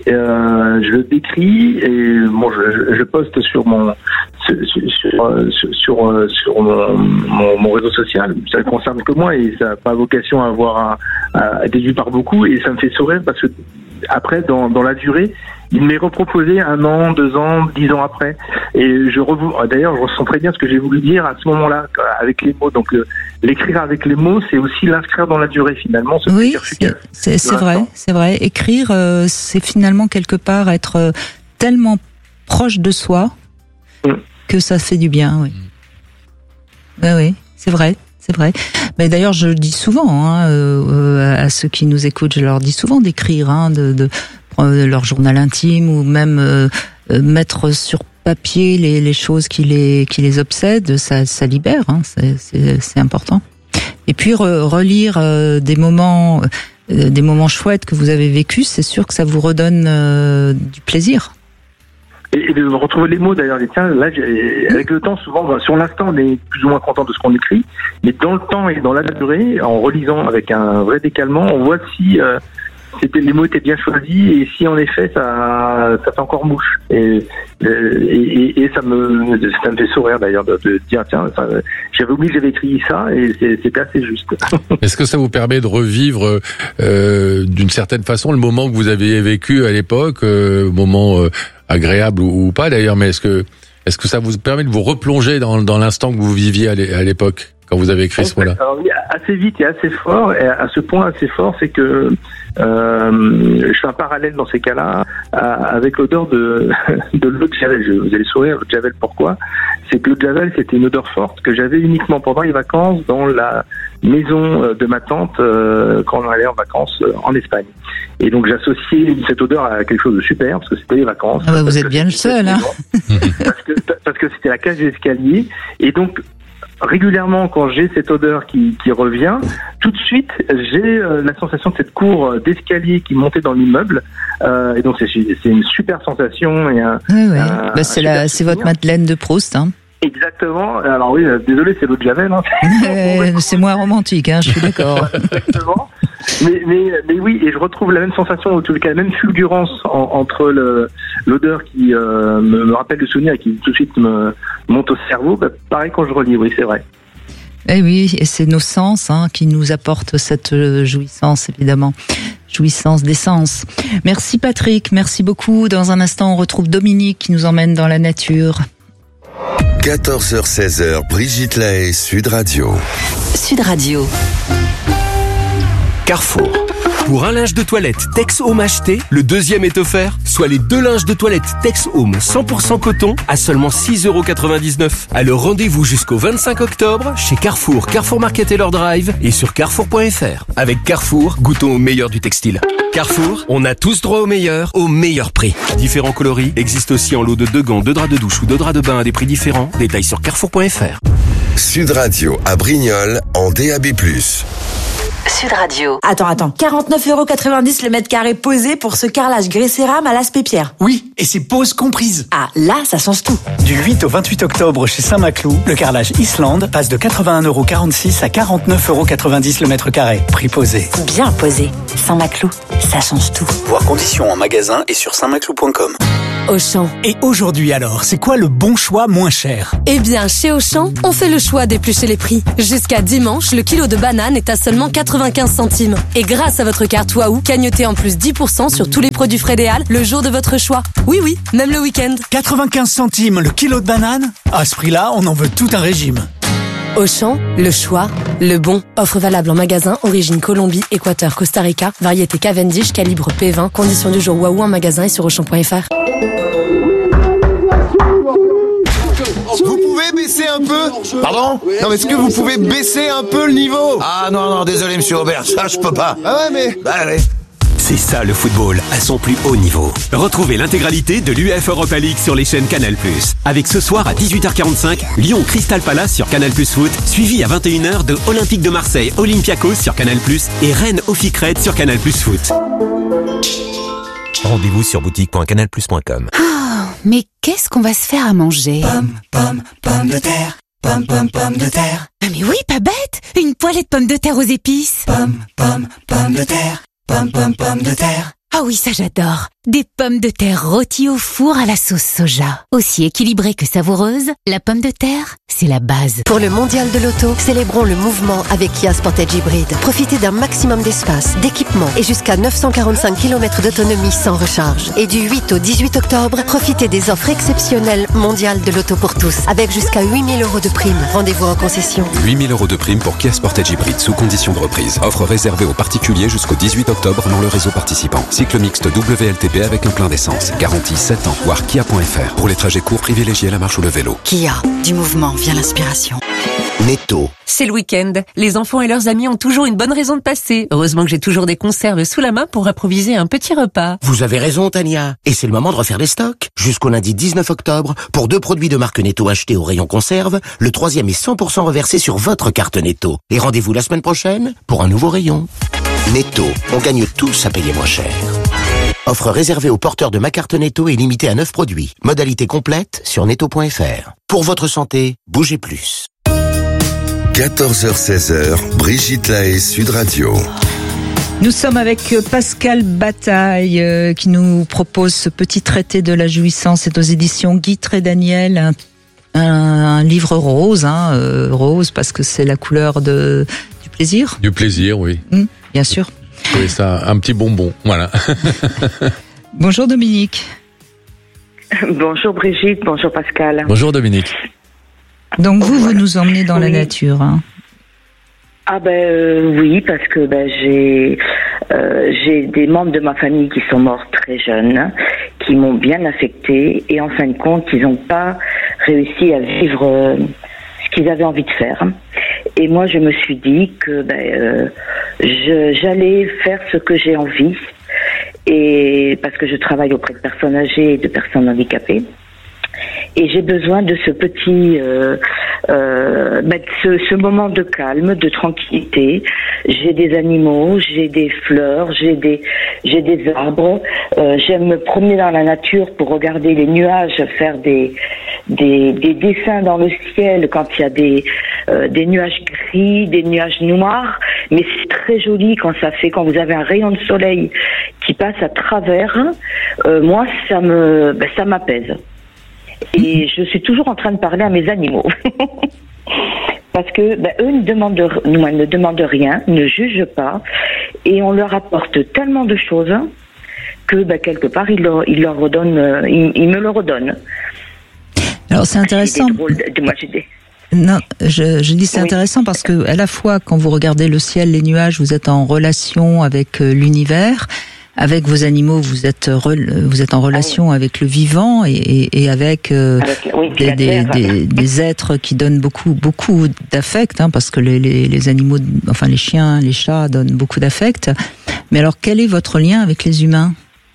euh, je le décris, et bon, je, je poste sur mon sur sur sur, sur, sur mon, mon, mon réseau social. Ça ne concerne que moi et ça n'a pas vocation à avoir à, à être vu par beaucoup, et ça me fait sourire parce que après, dans, dans la durée, il m'est reproposé un an, deux ans, dix ans après. Et je revou... d'ailleurs, je ressens très bien ce que j'ai voulu dire à ce moment-là, avec les mots. Donc, euh, l'écrire avec les mots, c'est aussi l'inscrire dans la durée, finalement. Ce
oui, c'est, c'est, c'est vrai, c'est vrai. Écrire, euh, c'est finalement quelque part être euh, tellement proche de soi mmh. que ça fait du bien, oui. Oui, oui, c'est vrai. C'est vrai. Mais d'ailleurs, je le dis souvent hein, euh, à ceux qui nous écoutent, je leur dis souvent d'écrire, hein, de, de prendre leur journal intime ou même euh, mettre sur papier les, les choses qui les qui les obsèdent. Ça, ça libère. Hein, c'est, c'est, c'est important. Et puis re, relire euh, des moments, euh, des moments chouettes que vous avez vécus, c'est sûr que ça vous redonne euh, du plaisir.
Et de retrouver les mots d'ailleurs, tiens, là, avec le temps, souvent, sur l'instant, on est plus ou moins content de ce qu'on écrit, mais dans le temps et dans la durée, en relisant avec un vrai décalement, on voit si euh, c'était, les mots étaient bien choisis et si en effet ça, ça fait encore mouche. Et, et, et ça me, ça me fait sourire d'ailleurs de, de dire tiens, ça, j'avais oublié que j'avais écrit ça et c'était assez juste.
Est-ce que ça vous permet de revivre euh, d'une certaine façon le moment que vous aviez vécu à l'époque, euh, moment euh, agréable ou, ou pas d'ailleurs, mais est-ce que est-ce que ça vous permet de vous replonger dans, dans l'instant que vous viviez à l'époque quand vous avez écrit ce mot-là?
Alors oui, assez vite et assez fort, et à ce point assez fort, c'est que euh, je fais un parallèle dans ces cas-là avec l'odeur de, de l'eau de Javel. Je, vous allez sourire, l'eau de Javel, pourquoi? C'est que l'eau de Javel, c'était une odeur forte que j'avais uniquement pendant les vacances dans la maison de ma tante euh, quand on allait en vacances en Espagne. Et donc j'associais cette odeur à quelque chose de super parce que c'était les vacances.
Ah bah vous êtes bien le seul, hein.
Parce que parce que c'était la cage d'escalier et donc régulièrement, quand j'ai cette odeur qui, qui revient, tout de suite, j'ai euh, la sensation de cette cour d'escalier qui montait dans l'immeuble. Euh, et donc, c'est, c'est une super sensation. Et un,
oui, oui.
Un,
bah, c'est, la, c'est votre Madeleine de Proust. Hein.
Exactement. Alors oui, euh, désolé, c'est l'eau de Javel. Hein.
Euh, c'est moins romantique, hein, je suis d'accord.
Exactement. Mais, mais, mais oui, et je retrouve la même sensation, ou en tout cas la même fulgurance en, entre le, l'odeur qui euh, me, me rappelle le souvenir et qui tout de suite me monte au cerveau. Bah, pareil quand je relis, oui, c'est vrai.
Eh oui, et c'est nos sens hein, qui nous apportent cette jouissance, évidemment. Jouissance des sens. Merci Patrick, merci beaucoup. Dans un instant, on retrouve Dominique qui nous emmène dans la nature.
quatorze heures seize heures, Brigitte Lahaie, Sud Radio.
Sud Radio.
Carrefour.
Pour un linge de toilette Tex Home acheté, le deuxième est offert, soit les deux linges de toilette Tex Home cent pour cent coton à seulement six euros quatre-vingt-dix-neuf. Alors rendez-vous jusqu'au vingt-cinq octobre chez Carrefour, Carrefour Market et leur Drive et sur carrefour point f r. Avec Carrefour, goûtons au meilleur du textile. Carrefour, on a tous droit au meilleur, au meilleur prix. Différents coloris existent aussi en lot de deux gants, deux draps de douche ou deux draps de bain à des prix différents. Détails sur carrefour point f r.
Sud Radio à Brignoles en D A B plus.
Sud Radio.
Attends, attends. quarante-neuf euros quatre-vingt-dix le mètre carré posé pour ce carrelage grès cérame à l'aspect pierre.
Oui, et c'est pose comprise.
Ah, là, ça change tout.
Du huit au vingt-huit octobre chez Saint-Maclou, le carrelage Islande passe de quatre-vingt-un euros quarante-six à quarante-neuf euros quatre-vingt-dix le mètre carré. Prix posé.
Bien posé. Saint-Maclou, ça change tout.
Voir conditions en magasin et sur saint maclou point com.
Auchan.
Et aujourd'hui alors, c'est quoi le bon choix moins cher?
Eh bien, chez Auchan, on fait le choix d'éplucher les prix. Jusqu'à dimanche, le kilo de banane est à seulement quatre-vingt-quinze centimes. Et grâce à votre carte Waouh, gagnotez en plus dix pour cent sur tous les produits Frédéal le jour de votre choix. Oui, oui, même le week-end.
quatre-vingt-quinze centimes le kilo de banane? À ce prix-là, on en veut tout un régime.
Auchan, le choix, le bon. Offre valable en magasin, origine Colombie, Équateur, Costa Rica, variété Cavendish, calibre P vingt, conditions du jour Waouh en magasin et sur auchan point f r.
Vous pouvez baisser un peu? Pardon? Non, mais est-ce que vous pouvez baisser un peu le niveau?
Ah non, non, désolé monsieur Aubert, ça je peux pas.
Ah ouais, mais...
Bah allez.
C'est ça le football, à son plus haut niveau. Retrouvez l'intégralité de l'U E F Europa League sur les chaînes Canal plus. Avec ce soir à dix-huit heures quarante-cinq, Lyon Crystal Palace sur Canal plus Foot, suivi à vingt et une heures de Olympique de Marseille Olympiakos sur Canal plus et Rennes Oficred sur Canal plus Foot.
Rendez-vous sur boutique point canal plus point com.
Oh, mais qu'est-ce qu'on va se faire à manger?
Pomme, pomme, pomme de terre. Pomme, pomme, pomme de terre.
Ah mais oui, pas bête. Une poêlée de pommes de terre aux épices.
Pomme, pomme, pomme de terre. Pomme, pomme, pomme de terre.
Ah oui, ça j'adore. Des pommes de terre rôties au four à la sauce soja. Aussi équilibrée que savoureuse, la pomme de terre, c'est la base.
Pour le mondial de l'auto, célébrons le mouvement avec Kia Sportage Hybrid. Profitez d'un maximum d'espace, d'équipement et jusqu'à neuf cent quarante-cinq kilomètres d'autonomie sans recharge. Et du huit au dix-huit octobre, profitez des offres exceptionnelles mondiales de l'auto pour tous, avec jusqu'à huit mille euros de prime. Rendez-vous en concession.
huit mille euros de prime pour Kia Sportage Hybrid sous condition de reprise. Offre réservée aux particuliers jusqu'au dix-huit octobre dans le réseau participant. Cycle mixte W L T P avec un plein d'essence. Garantie sept ans. Voir kia point f r. Pour les trajets courts, privilégiez la marche ou le vélo.
Kia, du mouvement vient l'inspiration.
Netto.
C'est le week-end. Les enfants et leurs amis ont toujours une bonne raison de passer. Heureusement que j'ai toujours des conserves sous la main pour improviser un petit repas.
Vous avez raison, Tania. Et c'est le moment de refaire les stocks. Jusqu'au lundi dix-neuf octobre, pour deux produits de marque Netto achetés au rayon conserve, le troisième est cent pour cent reversé sur votre carte Netto. Et rendez-vous la semaine prochaine pour un nouveau rayon. Netto, on gagne tous à payer moins cher. Offre réservée aux porteurs de ma carte Netto et limitée à neuf produits. Modalité complète sur netto point f r. Pour votre santé, bougez plus.
quatorze heures seize, Brigitte Lahaie, Sud Radio.
Nous sommes avec Pascal Bataille euh, qui nous propose ce petit traité de la jouissance. C'est aux éditions Guy Trédaniel, un, un, un livre rose, hein, euh, rose parce que c'est la couleur de, du plaisir.
Du plaisir, oui.
Mmh, bien sûr.
Oui, ça, un petit bonbon, voilà.
Bonjour Dominique.
Bonjour Brigitte, bonjour Pascal.
Bonjour Dominique.
Donc vous, vous nous emmenez dans oui. la nature. Hein.
Ah ben euh, oui, parce que ben j'ai euh, j'ai des membres de ma famille qui sont morts très jeunes, qui m'ont bien affectée et en fin de compte, ils n'ont pas réussi à vivre euh, ce qu'ils avaient envie de faire. Et moi, je me suis dit que ben, euh, je, j'allais faire ce que j'ai envie, et parce que je travaille auprès de personnes âgées et de personnes handicapées. Et j'ai besoin de ce petit, euh, euh, ben, ce, ce moment de calme, de tranquillité. J'ai des animaux, j'ai des fleurs, j'ai des, j'ai des arbres. Euh, j'aime me promener dans la nature pour regarder les nuages, faire des, des, des dessins dans le ciel quand il y a des, euh, des nuages gris, des nuages noirs. Mais c'est très joli quand ça fait, quand vous avez un rayon de soleil qui passe à travers. Euh, moi, ça me, ben, ça m'apaise. Et je suis toujours en train de parler à mes animaux. Parce que ben, eux ne demandent, ne demandent rien, ne jugent pas, et on leur apporte tellement de choses que ben, quelque part ils leur, ils leur redonnent, ils, ils me le redonnent.
Alors c'est intéressant.
Drôles de, de, moi, j'ai des...
Non, je, je dis c'est oui. intéressant parce que à la fois quand vous regardez le ciel, les nuages, vous êtes en relation avec euh, l'univers. Avec vos animaux, vous êtes re, vous êtes en relation ah oui. avec le vivant et, et, et avec, euh, avec oui, des, des, des, des êtres qui donnent beaucoup beaucoup d'affect, hein, parce que les, les, les animaux, enfin les chiens, les chats donnent beaucoup d'affect. Mais alors, quel est votre lien avec les humains ?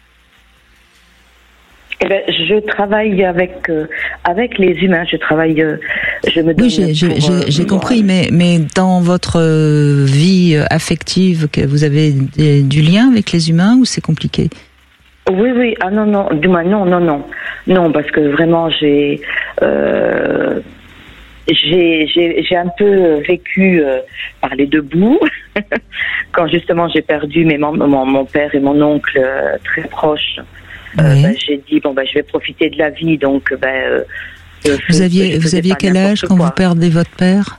Eh ben, je travaille avec euh, avec les humains. Je travaille. Euh, je me donne.
Oui, j'ai, j'ai,
pour, euh,
j'ai compris, mais mais dans votre vie affective, que vous avez des, du lien avec les humains ou c'est compliqué ?
Oui, oui. Ah non, non. Du moins, non, non, non, non, parce que vraiment, j'ai euh, j'ai j'ai j'ai un peu vécu euh, par les deux bouts quand justement j'ai perdu mes mon mon père et mon oncle euh, très proches. Euh, oui. ben, j'ai dit bon ben je vais profiter de la vie donc ben euh,
vous aviez vous aviez quel âge quand quoi. Vous perdez votre père?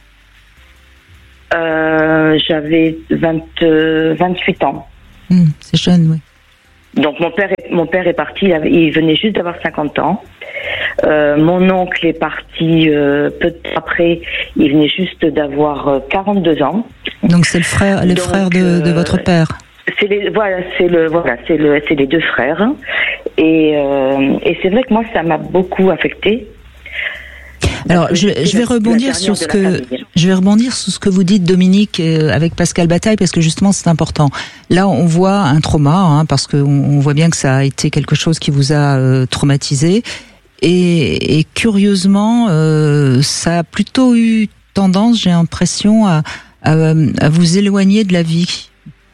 euh, J'avais vingt, euh, vingt-huit ans.
Mmh, c'est jeune, oui.
Donc mon père est, mon père est parti, il, avait, il venait juste d'avoir cinquante ans. Euh, mon oncle est parti euh, peu de temps après, il venait juste d'avoir euh, quarante-deux ans.
Donc c'est le frère, les donc, frères de, de votre père.
C'est les voilà, c'est le voilà, c'est le c'est les deux frères et euh, et c'est vrai que moi ça m'a beaucoup affectée.
Alors je, je vais rebondir sur ce que je vais rebondir sur ce que vous dites Dominique avec Pascal Bataille parce que justement c'est important. Là on voit un trauma hein, parce que on voit bien que ça a été quelque chose qui vous a euh, traumatisé et, et curieusement euh, ça a plutôt eu tendance, j'ai l'impression à, à à vous éloigner de la vie.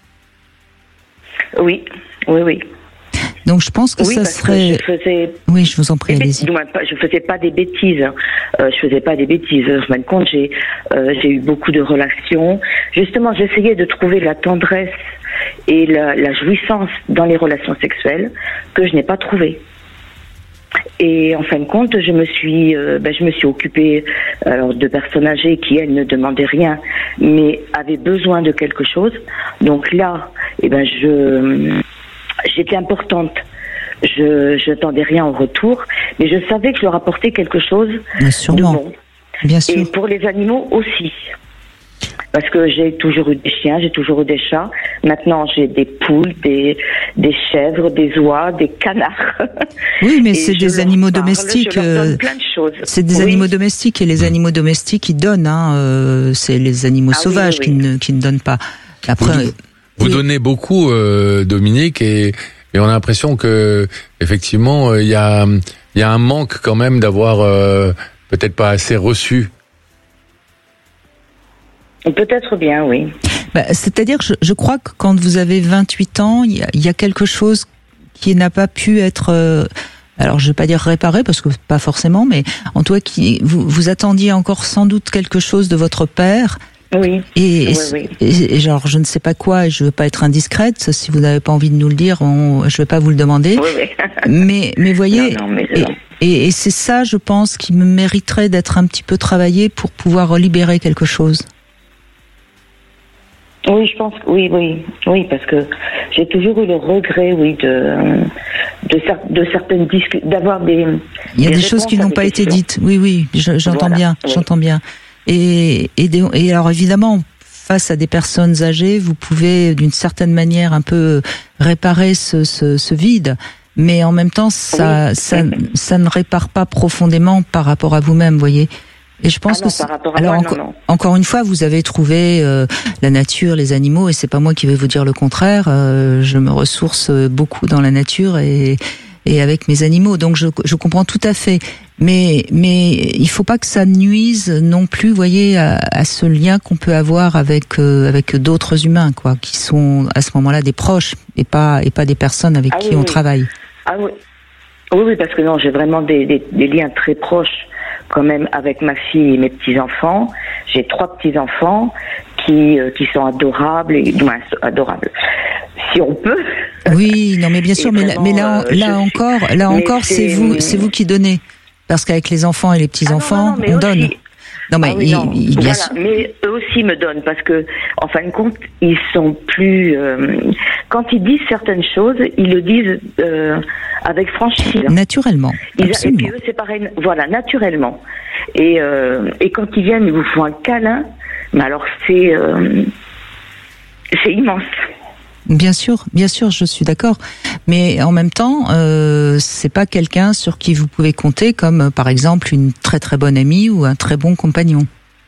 Oui, oui, oui.
Donc je pense que
oui,
ça
parce
serait.
Que je faisais.
Oui, je vous en prie, allez-y.
Je faisais pas des bêtises. Euh, je faisais pas des bêtises. Je me rends compte, j'ai euh, j'ai eu beaucoup de relations. Justement, j'essayais de trouver la tendresse et la, la jouissance dans les relations sexuelles que je n'ai pas trouvée. Et en fin de compte, je me suis, euh, ben, je me suis occupée alors de personnes âgées qui elles ne demandaient rien, mais avaient besoin de quelque chose. Donc là, eh ben je, j'étais importante. Je, je n'attendais rien en retour, mais je savais que je leur apportais quelque chose de bon.
Bien sûr.
Et pour les animaux aussi. Parce que j'ai toujours eu des chiens, j'ai toujours eu des chats. Maintenant, j'ai des poules, des, des chèvres, des oies, des canards.
Oui, mais c'est des animaux parle, domestiques.
Je leur donne plein de choses.
C'est des oui. animaux domestiques et les animaux domestiques, ils donnent. Hein, euh, c'est les animaux ah, sauvages oui, oui. Qui, ne, qui ne donnent pas. Après,
vous, vous oui. donnez beaucoup, euh, Dominique, et, et on a l'impression que effectivement, il y a, il y a un manque quand même d'avoir euh, peut-être pas assez reçu.
Peut-être bien, oui.
Bah, c'est-à-dire que je, je crois que quand vous avez vingt-huit ans, il y a, il y a quelque chose qui n'a pas pu être, euh, alors je vais pas dire réparé parce que pas forcément, mais en tout cas, qui, vous, vous attendiez encore sans doute quelque chose de votre père.
Oui.
Et,
oui, oui.
et, et genre, je ne sais pas quoi, et je veux pas être indiscrète. Si vous n'avez pas envie de nous le dire, on, je vais pas vous le demander.
Oui, oui.
mais, mais voyez.
Non, non, mais
et, et, et c'est ça, je pense, qui me mériterait d'être un petit peu travaillé pour pouvoir libérer quelque chose.
Oui, je pense que oui, oui, oui, parce que j'ai toujours eu le regret, oui, de de, de certaines discussions, d'avoir des.
Il y a des, des choses qui n'ont pas été dites. Oui, oui, je, j'entends voilà, bien, oui. j'entends bien. Et et, des, et alors évidemment, face à des personnes âgées, vous pouvez d'une certaine manière un peu réparer ce ce, ce vide, mais en même temps, ça oui. ça ça ne répare pas profondément par rapport à vous-même, voyez. Et je pense
ah non,
que
par rapport à
alors
moi,
enco-
non, non.
encore une fois, vous avez trouvé euh, la nature, les animaux, et c'est pas moi qui vais vous dire le contraire. Euh, je me ressource beaucoup dans la nature et et avec mes animaux, donc je je comprends tout à fait. Mais mais il faut pas que ça nuise non plus, vous voyez, à, à ce lien qu'on peut avoir avec euh, avec d'autres humains, quoi, qui sont à ce moment-là des proches et pas et pas des personnes avec
ah,
qui
oui,
on
oui.
travaille.
Ah oui. Oui, oui, parce que non, j'ai vraiment des, des, des liens très proches quand même avec ma fille et mes petits-enfants. J'ai trois petits-enfants qui, euh, qui sont adorables, et, du moins, adorables, si on peut.
Oui, non, mais bien sûr, mais,
vraiment,
mais là,
euh,
là encore,
suis...
là encore, c'est, c'est vous, c'est vous qui donnez. Parce qu'avec les enfants et les petits-enfants,
ah non, non, non,
on donne.
Aussi...
Non, mais,
ah oui,
il,
non.
Il, bien
voilà.
sûr.
Mais eux aussi me donnent parce que, en fin de compte, ils sont plus. Euh, quand ils disent certaines choses, ils le disent euh, avec franchise.
Naturellement.
Ils,
absolument.
Et puis eux, c'est pareil, voilà, naturellement. Et, euh, et quand ils viennent, ils vous font un câlin, mais alors c'est, euh, c'est immense.
Bien sûr, bien sûr, je suis d'accord. Mais en même temps, euh, c'est pas quelqu'un sur qui vous pouvez compter comme, par exemple, une très très bonne amie ou un très bon compagnon.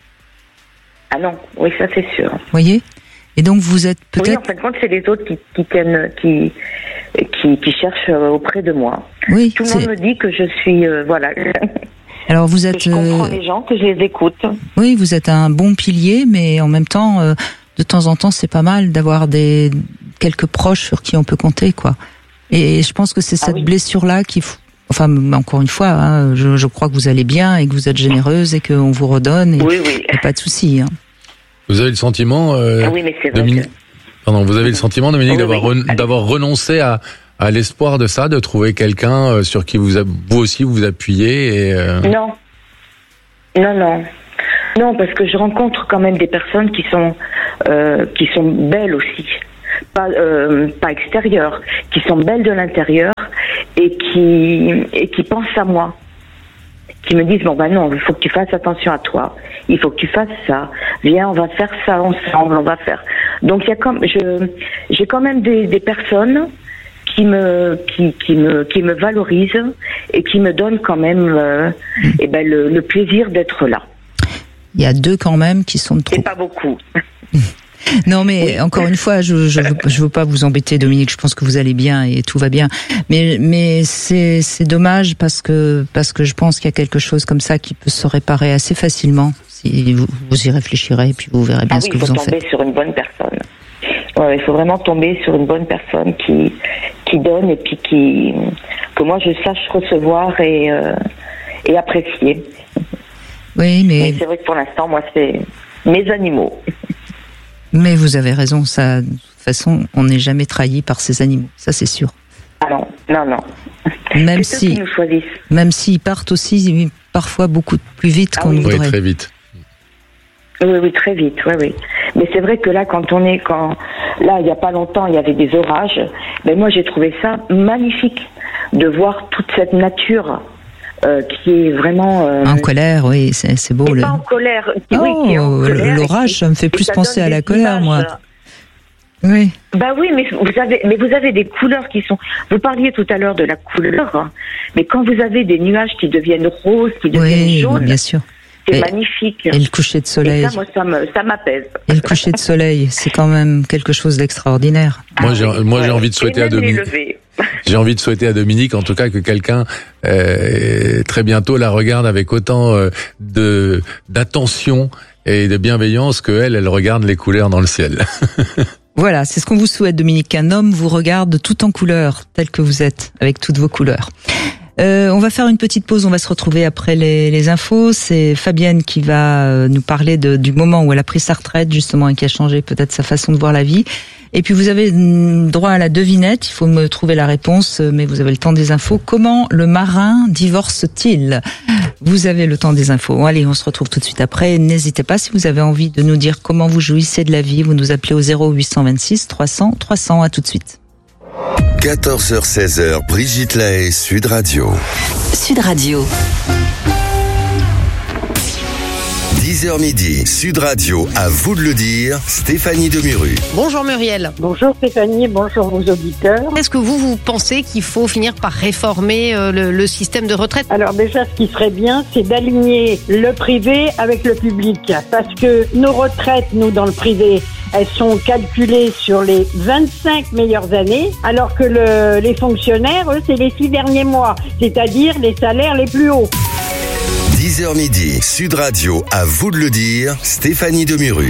Ah non, oui, ça c'est sûr.
Vous voyez ? Et donc vous êtes peut-être...
Oui, en fin de compte, c'est les autres qui, qui tiennent, qui, qui, qui cherchent auprès de moi.
Oui,
tout le
c'est...
monde me dit que je suis, euh, voilà.
Alors vous êtes...
Que je comprends les gens, que je les écoute.
Oui, vous êtes un bon pilier, mais en même temps, euh, de temps en temps, c'est pas mal d'avoir des quelques proches sur qui on peut compter, quoi. Et je pense que c'est cette ah, oui. blessure-là qui... Enfin, encore une fois, hein, je, je crois que vous allez bien et que vous êtes généreuse et qu'on vous redonne. Et,
oui, oui.
Et pas de souci. Hein.
Vous avez le sentiment, euh,
ah oui, mais c'est vrai
Dominique,
que...
Pardon, vous avez le sentiment, Dominique,
oui,
d'avoir
oui.
Re... d'avoir renoncé à, à l'espoir de ça, de trouver quelqu'un sur qui vous, a... vous aussi vous appuyez. Et, euh...
Non, non, non, non, parce que je rencontre quand même des personnes qui sont euh, qui sont belles aussi. Pas, euh, pas extérieures, qui sont belles de l'intérieur et qui, et qui pensent à moi. Qui me disent, bon ben non, il faut que tu fasses attention à toi, il faut que tu fasses ça, viens, on va faire ça ensemble, on va faire. Donc il y a comme, je, j'ai quand même des, des personnes qui me, qui, qui me, qui me valorisent et qui me donnent quand même, euh, eh ben le, le plaisir d'être là.
Il y a deux quand même qui sont de trop.
C'est pas beaucoup.
Non, mais oui. Encore une fois, je je veux, je veux pas vous embêter, Dominique. Je pense que vous allez bien et tout va bien. Mais mais c'est c'est dommage parce que parce que je pense qu'il y a quelque chose comme ça qui peut se réparer assez facilement si vous, vous y réfléchirez et puis vous verrez bien
ah
ce
oui,
que vous en faites.
Il faut tomber sur une bonne personne. Ouais, il faut vraiment tomber sur une bonne personne qui qui donne et puis qui que moi je sache recevoir et euh, et apprécier.
Oui, mais...
mais c'est vrai que pour l'instant, moi, c'est mes animaux.
Mais vous avez raison, ça, de toute façon, on n'est jamais trahi par ces animaux, ça c'est sûr.
Ah non, non, non.
Même
c'est
si,
eux qui nous choisissent.
Même s'ils partent aussi parfois beaucoup plus vite
ah
qu'on
oui.
ne voudrait.
Oui, très vite.
Oui, oui, très vite, oui, oui. Mais c'est vrai que là, quand on est, quand, là, il n'y a pas longtemps, il y avait des orages, mais moi, j'ai trouvé ça magnifique de voir toute cette nature Euh, qui est vraiment euh,
en colère, oui, c'est, c'est beau.
Et
le...
pas en colère. Qui,
oh,
oui, qui est en colère
l'orage,
qui,
ça me fait plus penser à la colère,
images.
moi. Oui.
Bah oui, mais vous avez, mais vous avez des couleurs qui sont. Vous parliez tout à l'heure de la couleur, hein, mais quand vous avez des nuages qui deviennent roses, qui deviennent
oui,
jaunes,
bien sûr.
C'est
et,
magnifique.
Et le coucher de soleil.
Et ça, moi, ça, me, ça m'apaise.
Et le coucher de soleil, c'est quand même quelque chose d'extraordinaire.
Moi,
ah,
j'ai,
oui,
moi,
ouais.
j'ai envie de souhaiter à Dominique. J'ai envie de souhaiter à Dominique, en tout cas, que quelqu'un euh, très bientôt la regarde avec autant euh, de d'attention et de bienveillance que elle, elle regarde les couleurs dans le ciel.
Voilà, c'est ce qu'on vous souhaite, Dominique, qu'un homme vous regarde tout en couleurs, tel que vous êtes, avec toutes vos couleurs. Euh, on va faire une petite pause, on va se retrouver après les, les infos. C'est Fabienne qui va nous parler de, du moment où elle a pris sa retraite, justement, et qui a changé peut-être sa façon de voir la vie. Et puis vous avez droit à la devinette, il faut me trouver la réponse, mais vous avez le temps des infos. Comment le marin divorce-t-il ? Vous avez le temps des infos. Bon, allez, on se retrouve tout de suite après. N'hésitez pas, si vous avez envie de nous dire comment vous jouissez de la vie, vous nous appelez au zéro huit cent vingt-six trois cents trois cents. À tout de suite.
quatorze heures seize heures, Brigitte Lahaie, Sud Radio.
Sud Radio.
dix heures midi, Sud Radio, à vous de le dire, Stéphanie Demuru.
Bonjour Muriel.
Bonjour Stéphanie, bonjour vos auditeurs.
Est-ce que vous, vous pensez qu'il faut finir par réformer euh, le, le système de retraite ?
Alors déjà, ce qui serait bien, c'est d'aligner le privé avec le public. Parce que nos retraites, nous, dans le privé, elles sont calculées sur les vingt-cinq meilleures années, alors que le, les fonctionnaires, eux, c'est les six derniers mois, c'est-à-dire les salaires les plus hauts.
dix heures midi, Sud Radio, à vous de le dire, Stéphanie Demuru.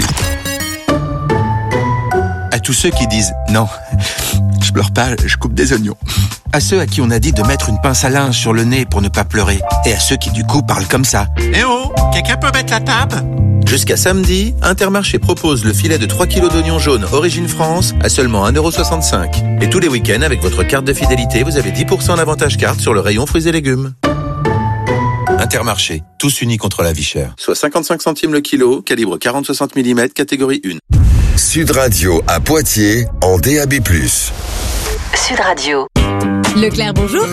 À tous ceux qui disent « Non, je pleure pas, je coupe des oignons ». À ceux à qui on a dit de mettre une pince à linge sur le nez pour ne pas pleurer. Et à ceux qui du coup parlent comme ça. « Eh oh, quelqu'un peut mettre la table ?» Jusqu'à samedi, Intermarché propose le filet de trois kilos d'oignons jaunes Origine France à seulement un euro soixante-cinq. Et tous les week-ends, avec votre carte de fidélité, vous avez dix pour cent d'avantage carte sur le rayon fruits et légumes. Intermarché, tous unis contre la vie chère. Soit cinquante-cinq centimes le kilo, calibre quarante soixante millimètres, catégorie un.
Sud Radio à Poitiers, en D A B plus.
Sud Radio.
Leclerc, bonjour.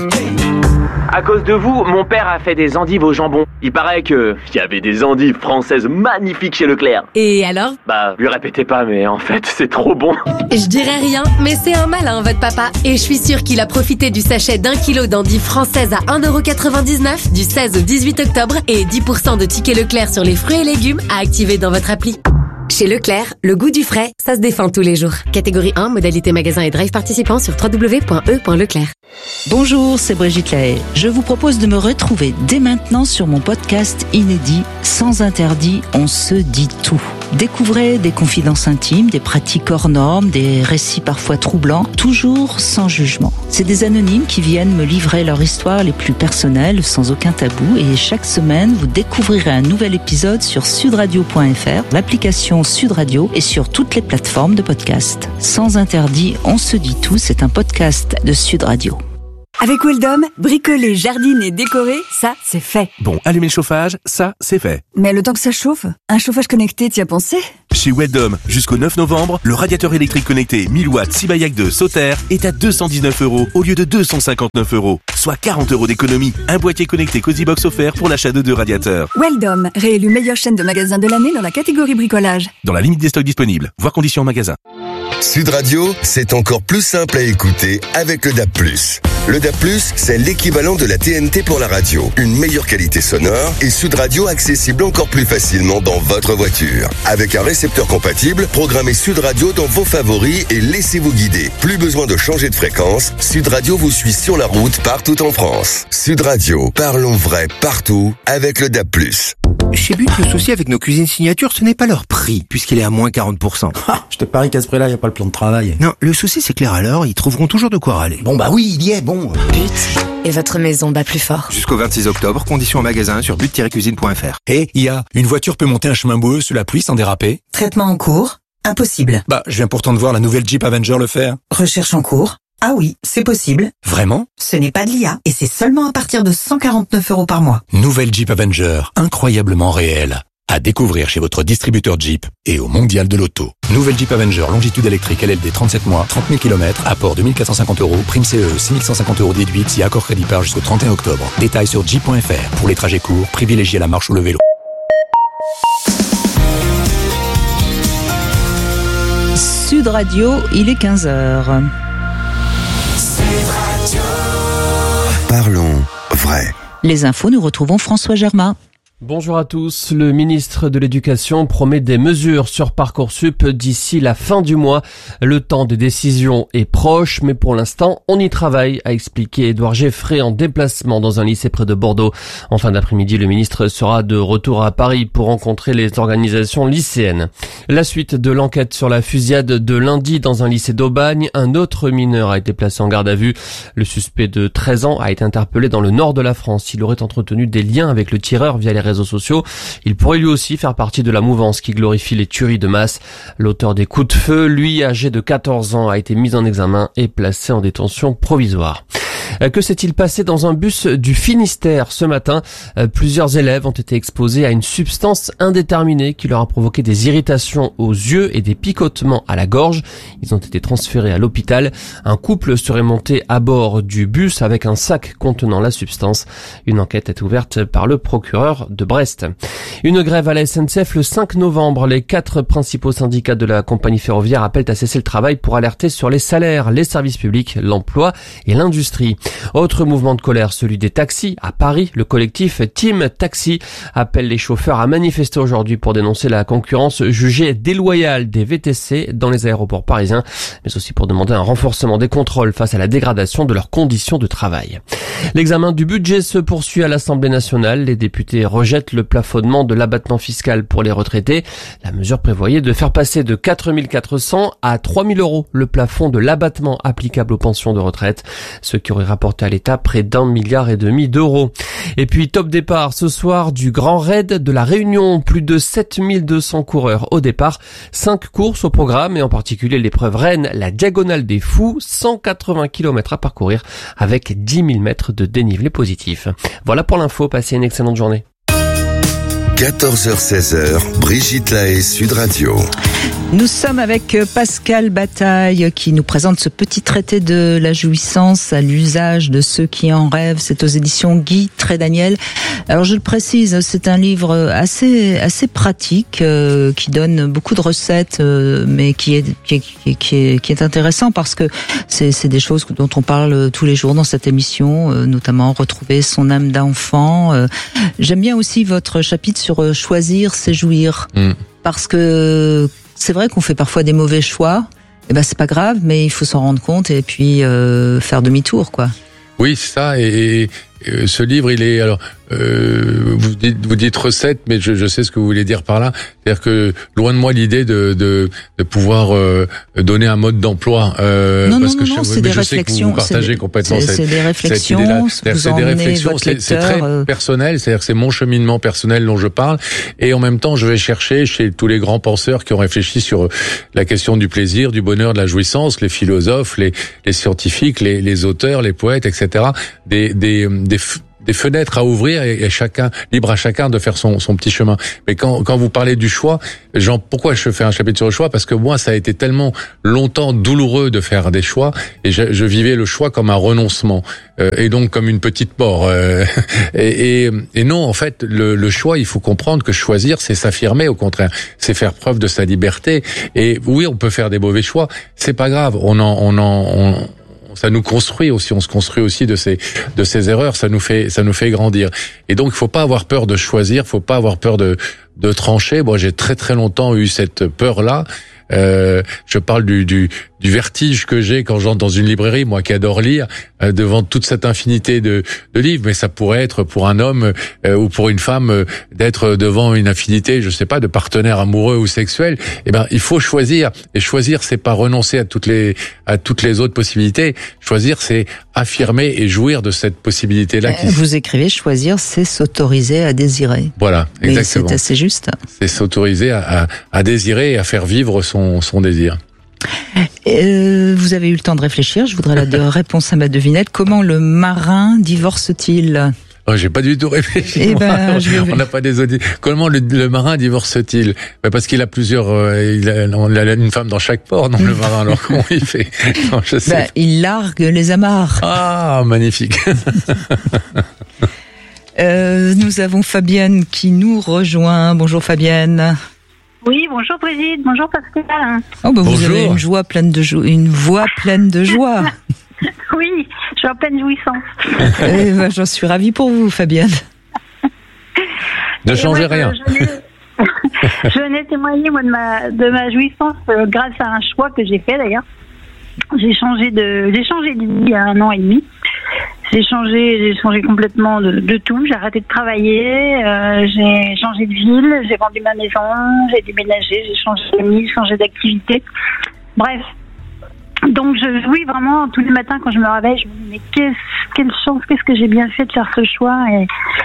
À cause de vous, mon père a fait des endives au jambon. Il paraît que il y avait des endives françaises magnifiques chez Leclerc.
Et alors?
Bah, lui répétez pas, mais en fait, c'est trop bon.
Je dirais rien, mais c'est un malin, votre papa. Et je suis sûre qu'il a profité du sachet d'un kilo d'endives françaises à un euro quatre-vingt-dix-neuf du seize au dix-huit octobre et dix pour cent de tickets Leclerc sur les fruits et légumes à activer dans votre appli. Chez Leclerc, le goût du frais, ça se défend tous les jours. Catégorie un, modalité magasin et drive participant sur w w w point e point leclerc.
Bonjour, c'est Brigitte Lahaye. Je vous propose de me retrouver dès maintenant sur mon podcast inédit Sans interdit, on se dit tout. Découvrez des confidences intimes, des pratiques hors normes, des récits parfois troublants, toujours sans jugement. C'est des anonymes qui viennent me livrer leur histoire les plus personnelles, sans aucun tabou. Et chaque semaine, vous découvrirez un nouvel épisode sur sudradio point f r, l'application Sud Radio et sur toutes les plateformes de podcast. Sans interdit, on se dit tout, c'est un podcast de Sud Radio.
Avec Weldom, bricoler, jardiner, décorer, ça, c'est fait.
Bon, allumer le chauffage, ça, c'est fait.
Mais le temps que ça chauffe, un chauffage connecté, t'y as pensé?
Chez Weldom, jusqu'au neuf novembre, le radiateur électrique connecté mille watts Sibayak deux Sauter est à deux cent dix-neuf euros au lieu de deux cent cinquante-neuf euros, soit quarante euros d'économie. Un boîtier connecté Cozybox offert pour l'achat de deux radiateurs.
Weldom, réélu meilleure chaîne de magasins de l'année dans la catégorie bricolage.
Dans la limite des stocks disponibles. Voir conditions en magasin.
Sud Radio, c'est encore plus simple à écouter avec le D A B plus. Le D A B plus, c'est l'équivalent de la T N T pour la radio. Une meilleure qualité sonore et Sud Radio accessible encore plus facilement dans votre voiture. Avec un récepteur compatible, programmez Sud Radio dans vos favoris et laissez-vous guider. Plus besoin de changer de fréquence, Sud Radio vous suit sur la route partout en France. Sud Radio, parlons vrai partout avec le D A B plus.
Chez But, le souci avec nos cuisines signatures, ce n'est pas leur prix, puisqu'il est à moins quarante pour cent.
Ah, je te parie qu'à ce prix-là, il n'y a pas le plan de travail.
Non, le souci, c'est que les râleurs, ils trouveront toujours de quoi râler.
Bon, bah oui, il y est, bon.
But, et votre maison bat plus fort.
Jusqu'au vingt-six octobre, conditions en magasin sur but tiret cuisine point f r.
Et il y a, une voiture peut monter un chemin boueux sous la pluie sans déraper?
Traitement en cours? Impossible.
Bah, je viens pourtant de voir la nouvelle Jeep Avenger le faire.
Recherche en cours? Ah oui, c'est possible.
Vraiment?
Ce n'est pas de l'I A et c'est seulement à partir de cent quarante-neuf euros par mois.
Nouvelle Jeep Avenger, incroyablement réelle. À découvrir chez votre distributeur Jeep et au Mondial de l'Auto. Nouvelle Jeep Avenger longitude électrique L L D trente-sept mois, trente mille kilomètres, apport deux mille quatre cent cinquante euros, prime C E, six mille cent cinquante euros déduite si accord crédit par jusqu'au trente et un octobre. Détails sur jeep point f r. Pour les trajets courts, privilégiez la marche ou le vélo.
Sud Radio, il est quinze heures.
Parlons vrai.
Les infos, nous retrouvons François Germain.
Bonjour à tous. Le ministre de l'Éducation promet des mesures sur Parcoursup d'ici la fin du mois. Le temps des décisions est proche, mais pour l'instant, on y travaille, a expliqué Édouard Geffray en déplacement dans un lycée près de Bordeaux. En fin d'après-midi, le ministre sera de retour à Paris pour rencontrer les organisations lycéennes. La suite de l'enquête sur la fusillade de lundi dans un lycée d'Aubagne, un autre mineur a été placé en garde à vue. Le suspect de treize ans a été interpellé dans le nord de la France. Il aurait entretenu des liens avec le tireur via les réseaux réseaux sociaux. Il pourrait lui aussi faire partie de la mouvance qui glorifie les tueries de masse. L'auteur des coups de feu, lui âgé de quatorze ans, a été mis en examen et placé en détention provisoire. Que s'est-il passé dans un bus du Finistère ce matin? Plusieurs élèves ont été exposés à une substance indéterminée qui leur a provoqué des irritations aux yeux et des picotements à la gorge. Ils ont été transférés à l'hôpital. Un couple serait monté à bord du bus avec un sac contenant la substance. Une enquête est ouverte par le procureur de Brest. Une grève à la S N C F le cinq novembre. Les quatre principaux syndicats de la compagnie ferroviaire appellent à cesser le travail pour alerter sur les salaires, les services publics, l'emploi et l'industrie. Autre mouvement de colère, celui des taxis. À Paris, le collectif Team Taxi appelle les chauffeurs à manifester aujourd'hui pour dénoncer la concurrence jugée déloyale des V T C dans les aéroports parisiens, mais aussi pour demander un renforcement des contrôles face à la dégradation de leurs conditions de travail. L'examen du budget se poursuit à l'Assemblée nationale. Les députés rejettent le plafonnement de l'abattement fiscal pour les retraités. La mesure prévoyait de faire passer de quatre mille quatre cents à trois mille euros le plafond de l'abattement applicable aux pensions de retraite, ce qui aurait rapporté à l'État près d'un milliard et demi d'euros. Et puis top départ ce soir du Grand Raid de la Réunion. Plus de sept mille deux cents coureurs au départ. Cinq courses au programme et en particulier l'épreuve reine, la Diagonale des Fous. cent quatre-vingts kilomètres à parcourir avec dix mille mètres de dénivelé positif. Voilà pour l'info. Passez une excellente journée.
quatorze heures seize heures, Brigitte Lahaie, Sud Radio.
Nous sommes avec Pascal Bataille qui nous présente ce petit traité de la jouissance à l'usage de ceux qui en rêvent. C'est aux éditions Guy Trédaniel. Alors je le précise, c'est un livre assez assez pratique euh, qui donne beaucoup de recettes, euh, mais qui est qui est, qui est qui est intéressant parce que c'est c'est des choses dont on parle tous les jours dans cette émission, euh, notamment retrouver son âme d'enfant. Euh, j'aime bien aussi votre chapitre sur euh, choisir, c'est jouir, mmh. parce que c'est vrai qu'on fait parfois des mauvais choix. Eh ben c'est pas grave, mais il faut s'en rendre compte et puis euh, faire demi-tour, quoi.
Oui, c'est ça. Et, et ce livre, il est alors. Euh, vous dites, vous dites recette, mais je, je sais ce que vous voulez dire par là. C'est-à-dire que loin de moi l'idée de, de, de pouvoir euh, donner un mode d'emploi. Euh,
non,
parce
non,
que
non,
je,
c'est des
je
réflexions.
Sais que vous partagez
c'est
complètement
c'est,
cette,
c'est des réflexions.
cette idée-là.
C'est,
c'est des réflexions.
C'est,
c'est très
euh...
personnel. C'est-à-dire que c'est mon cheminement personnel dont je parle. Et en même temps, je vais chercher chez tous les grands penseurs qui ont réfléchi sur la question du plaisir, du bonheur, de la jouissance, les philosophes, les, les scientifiques, les, les auteurs, les poètes, et cetera. Des, des, des des fenêtres à ouvrir et, et chacun libre à chacun de faire son, son petit chemin. Mais quand, quand vous parlez du choix, genre, pourquoi je fais un chapitre sur le choix? Parce que moi, ça a été tellement longtemps douloureux de faire des choix et je, je vivais le choix comme un renoncement euh, et donc comme une petite mort. Euh, et, et, et non, en fait, le, le choix, il faut comprendre que choisir, c'est s'affirmer. Au contraire, c'est faire preuve de sa liberté. Et oui, on peut faire des mauvais choix, c'est pas grave. On en, on en, on, ça nous construit aussi, on se construit aussi de ces de ces erreurs, ça nous fait ça nous fait grandir. Et donc il faut pas avoir peur de choisir, faut pas avoir peur de de trancher. Moi, j'ai très très longtemps eu cette peur-là. Euh, je parle du, du, du vertige que j'ai quand j'entre dans une librairie, moi qui adore lire, euh, devant toute cette infinité de, de livres. Mais ça pourrait être pour un homme euh, ou pour une femme euh, d'être devant une infinité, je sais pas, de partenaires amoureux ou sexuels. Eh ben, il faut choisir. Et choisir, c'est pas renoncer à toutes les à toutes les autres possibilités. Choisir, c'est affirmer et jouir de cette possibilité-là. Qui...
Vous écrivez, choisir, c'est s'autoriser à désirer.
Voilà, exactement.
Et c'est assez juste.
C'est s'autoriser à, à, à désirer et à faire vivre son son désir.
Euh, vous avez eu le temps de réfléchir. Je voudrais la de réponse à ma devinette. Comment le marin divorce-t-il?
Oh, j'ai pas du tout réfléchi.
Eh ben, je vais...
On n'a pas des auditeurs. Comment le, le marin divorce-t-il? Ben parce qu'il a plusieurs. Euh, il, a, il a une femme dans chaque port, non le marin. Alors comment il fait? Non, je sais.
Ben, il largue les amarres.
Ah, magnifique.
euh, nous avons Fabienne qui nous rejoint. Bonjour Fabienne.
Oui, bonjour Brigitte, bonjour Pascal.
Oh bah
bonjour.
Vous avez une joie pleine de joie, une voix pleine de joie.
Oui, je suis en pleine jouissance.
Eh ben, j'en suis ravie pour vous, Fabienne.
Ne changez ouais, rien.
Je, je, je venais témoigner moi de ma de ma jouissance euh, grâce à un choix que j'ai fait d'ailleurs. J'ai changé de j'ai changé de vie il y a un an et demi. J'ai changé, j'ai changé complètement de, de tout. J'ai arrêté de travailler, euh, j'ai changé de ville, j'ai vendu ma maison, j'ai déménagé, j'ai changé d'amis, j'ai changé d'activité. Bref. Donc je jouis vraiment tous les matins quand je me réveille. Je me dis mais qu'est-ce, quelle chance, qu'est-ce que j'ai bien fait de faire ce choix. Et,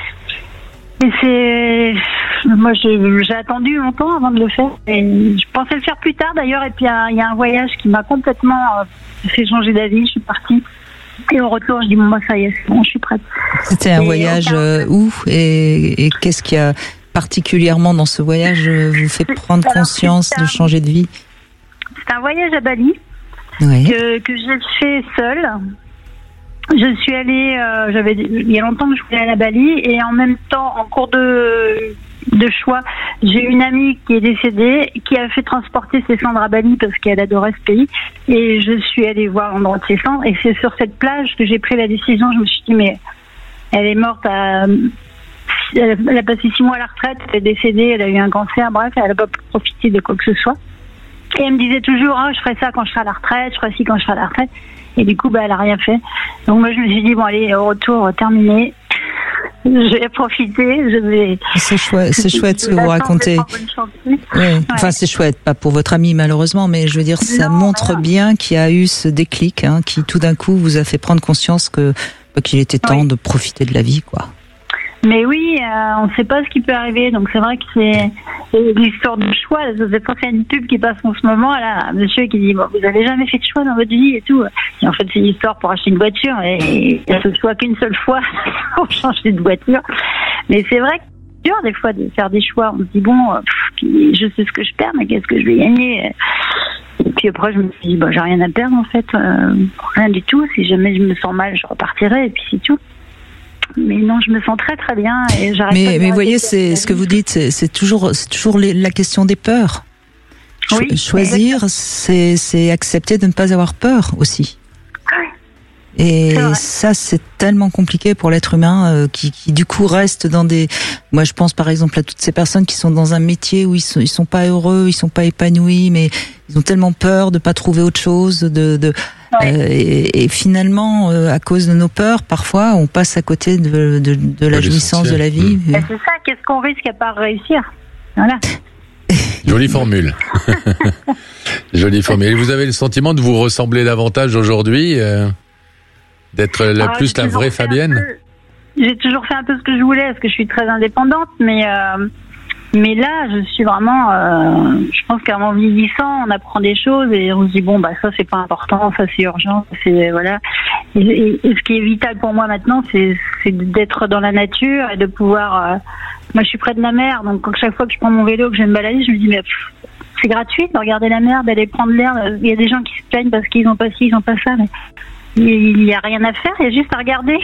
et c'est, moi je, j'ai attendu longtemps avant de le faire. Et je pensais le faire plus tard d'ailleurs. Et puis il y, y a un voyage qui m'a complètement euh, fait changer d'avis. Je suis partie. Et au retour, je dis, bon, moi, ça y est, c'est bon, je suis prête.
C'était un
et
voyage euh, où et, et qu'est-ce qui a particulièrement dans ce voyage vous fait prendre Alors, conscience un, de changer de vie?
C'est un voyage à Bali
oui.
que, que j'ai fait seule. Je suis allée, euh, j'avais, il y a longtemps que je voulais aller à Bali et en même temps, en cours de, de choix, j'ai une amie qui est décédée, qui a fait transporter ses cendres à Bali parce qu'elle adorait ce pays et je suis allée voir l'endroit de ses cendres et c'est sur cette plage que j'ai pris la décision. Je me suis dit mais elle est morte à, elle a passé six mois à la retraite, elle est décédée, elle a eu un cancer, bref, elle n'a pas pu profiter de quoi que ce soit. Et elle me disait toujours, oh, je ferai ça quand je serai à la retraite, je ferai ci quand je serai à la retraite. Et du coup, bah, elle a rien fait. Donc moi, je me suis dit, bon, allez, au retour, terminé. Je vais profiter, je vais...
C'est chouette, c'est chouette ce que vous racontez. Oui. Ouais. Enfin, c'est chouette, pas pour votre ami malheureusement, mais je veux dire, ça non, montre voilà. bien qu'il y a eu ce déclic, hein, qui tout d'un coup vous a fait prendre conscience que qu'il était temps oui. de profiter de la vie, quoi.
Mais oui, euh, on ne sait pas ce qui peut arriver, donc c'est vrai que c'est l'histoire du choix. C'est pas une pub qui passe en ce moment, là, un monsieur qui dit, bon, vous avez jamais fait de choix dans votre vie et tout. Et en fait, c'est une histoire pour acheter une voiture et il n'y a ce choix qu'une seule fois pour changer de voiture. Mais c'est vrai que dur des fois de faire des choix. On se dit bon, euh, pff, je sais ce que je perds, mais qu'est-ce que je vais gagner? Et puis après, je me suis dit, bah, j'ai rien à perdre en fait, euh, rien du tout. Si jamais je me sens mal, je repartirai et puis c'est tout. Mais non, je me sens très très bien et j'arrête
mais,
pas de
mais
me
voyez,
répéter
c'est ce que vous dites, c'est, c'est toujours, c'est toujours les, la question des peurs. Cho-
Oui,
choisir, c'est, c'est accepter de ne pas avoir peur aussi. Et ça, c'est tellement compliqué pour l'être humain euh, qui, qui, du coup, reste dans des... Moi, je pense, par exemple, à toutes ces personnes qui sont dans un métier où ils sont, ils sont pas heureux, ils sont pas épanouis, mais ils ont tellement peur de pas trouver autre chose, de... de ouais. euh, et, et finalement, euh, à cause de nos peurs, parfois, on passe à côté de, de, de la jouissance de la vie.
Mmh. C'est ça, qu'est-ce qu'on risque à part réussir? Voilà.
Jolie formule. Jolie formule. Et vous avez le sentiment de vous ressembler davantage aujourd'hui euh... D'être la,
ah,
plus la vraie Fabienne
peu, J'ai toujours fait un peu ce que je voulais, parce que je suis très indépendante, mais euh, mais là, je suis vraiment... Euh, je pense qu'en vieillissant, on apprend des choses et on se dit, bon, bah ça, c'est pas important, ça, c'est urgent, c'est... Voilà. Et, et, et ce qui est vital pour moi maintenant, c'est, c'est d'être dans la nature et de pouvoir... Euh, moi, je suis près de la mer, donc chaque fois que je prends mon vélo, que je vais me balader, je me dis, mais pff, c'est gratuit de regarder la mer, d'aller prendre l'air. Il y a des gens qui se plaignent parce qu'ils n'ont pas ci, ils n'ont pas ça, mais... Il n'y a rien à faire, il y a juste à regarder.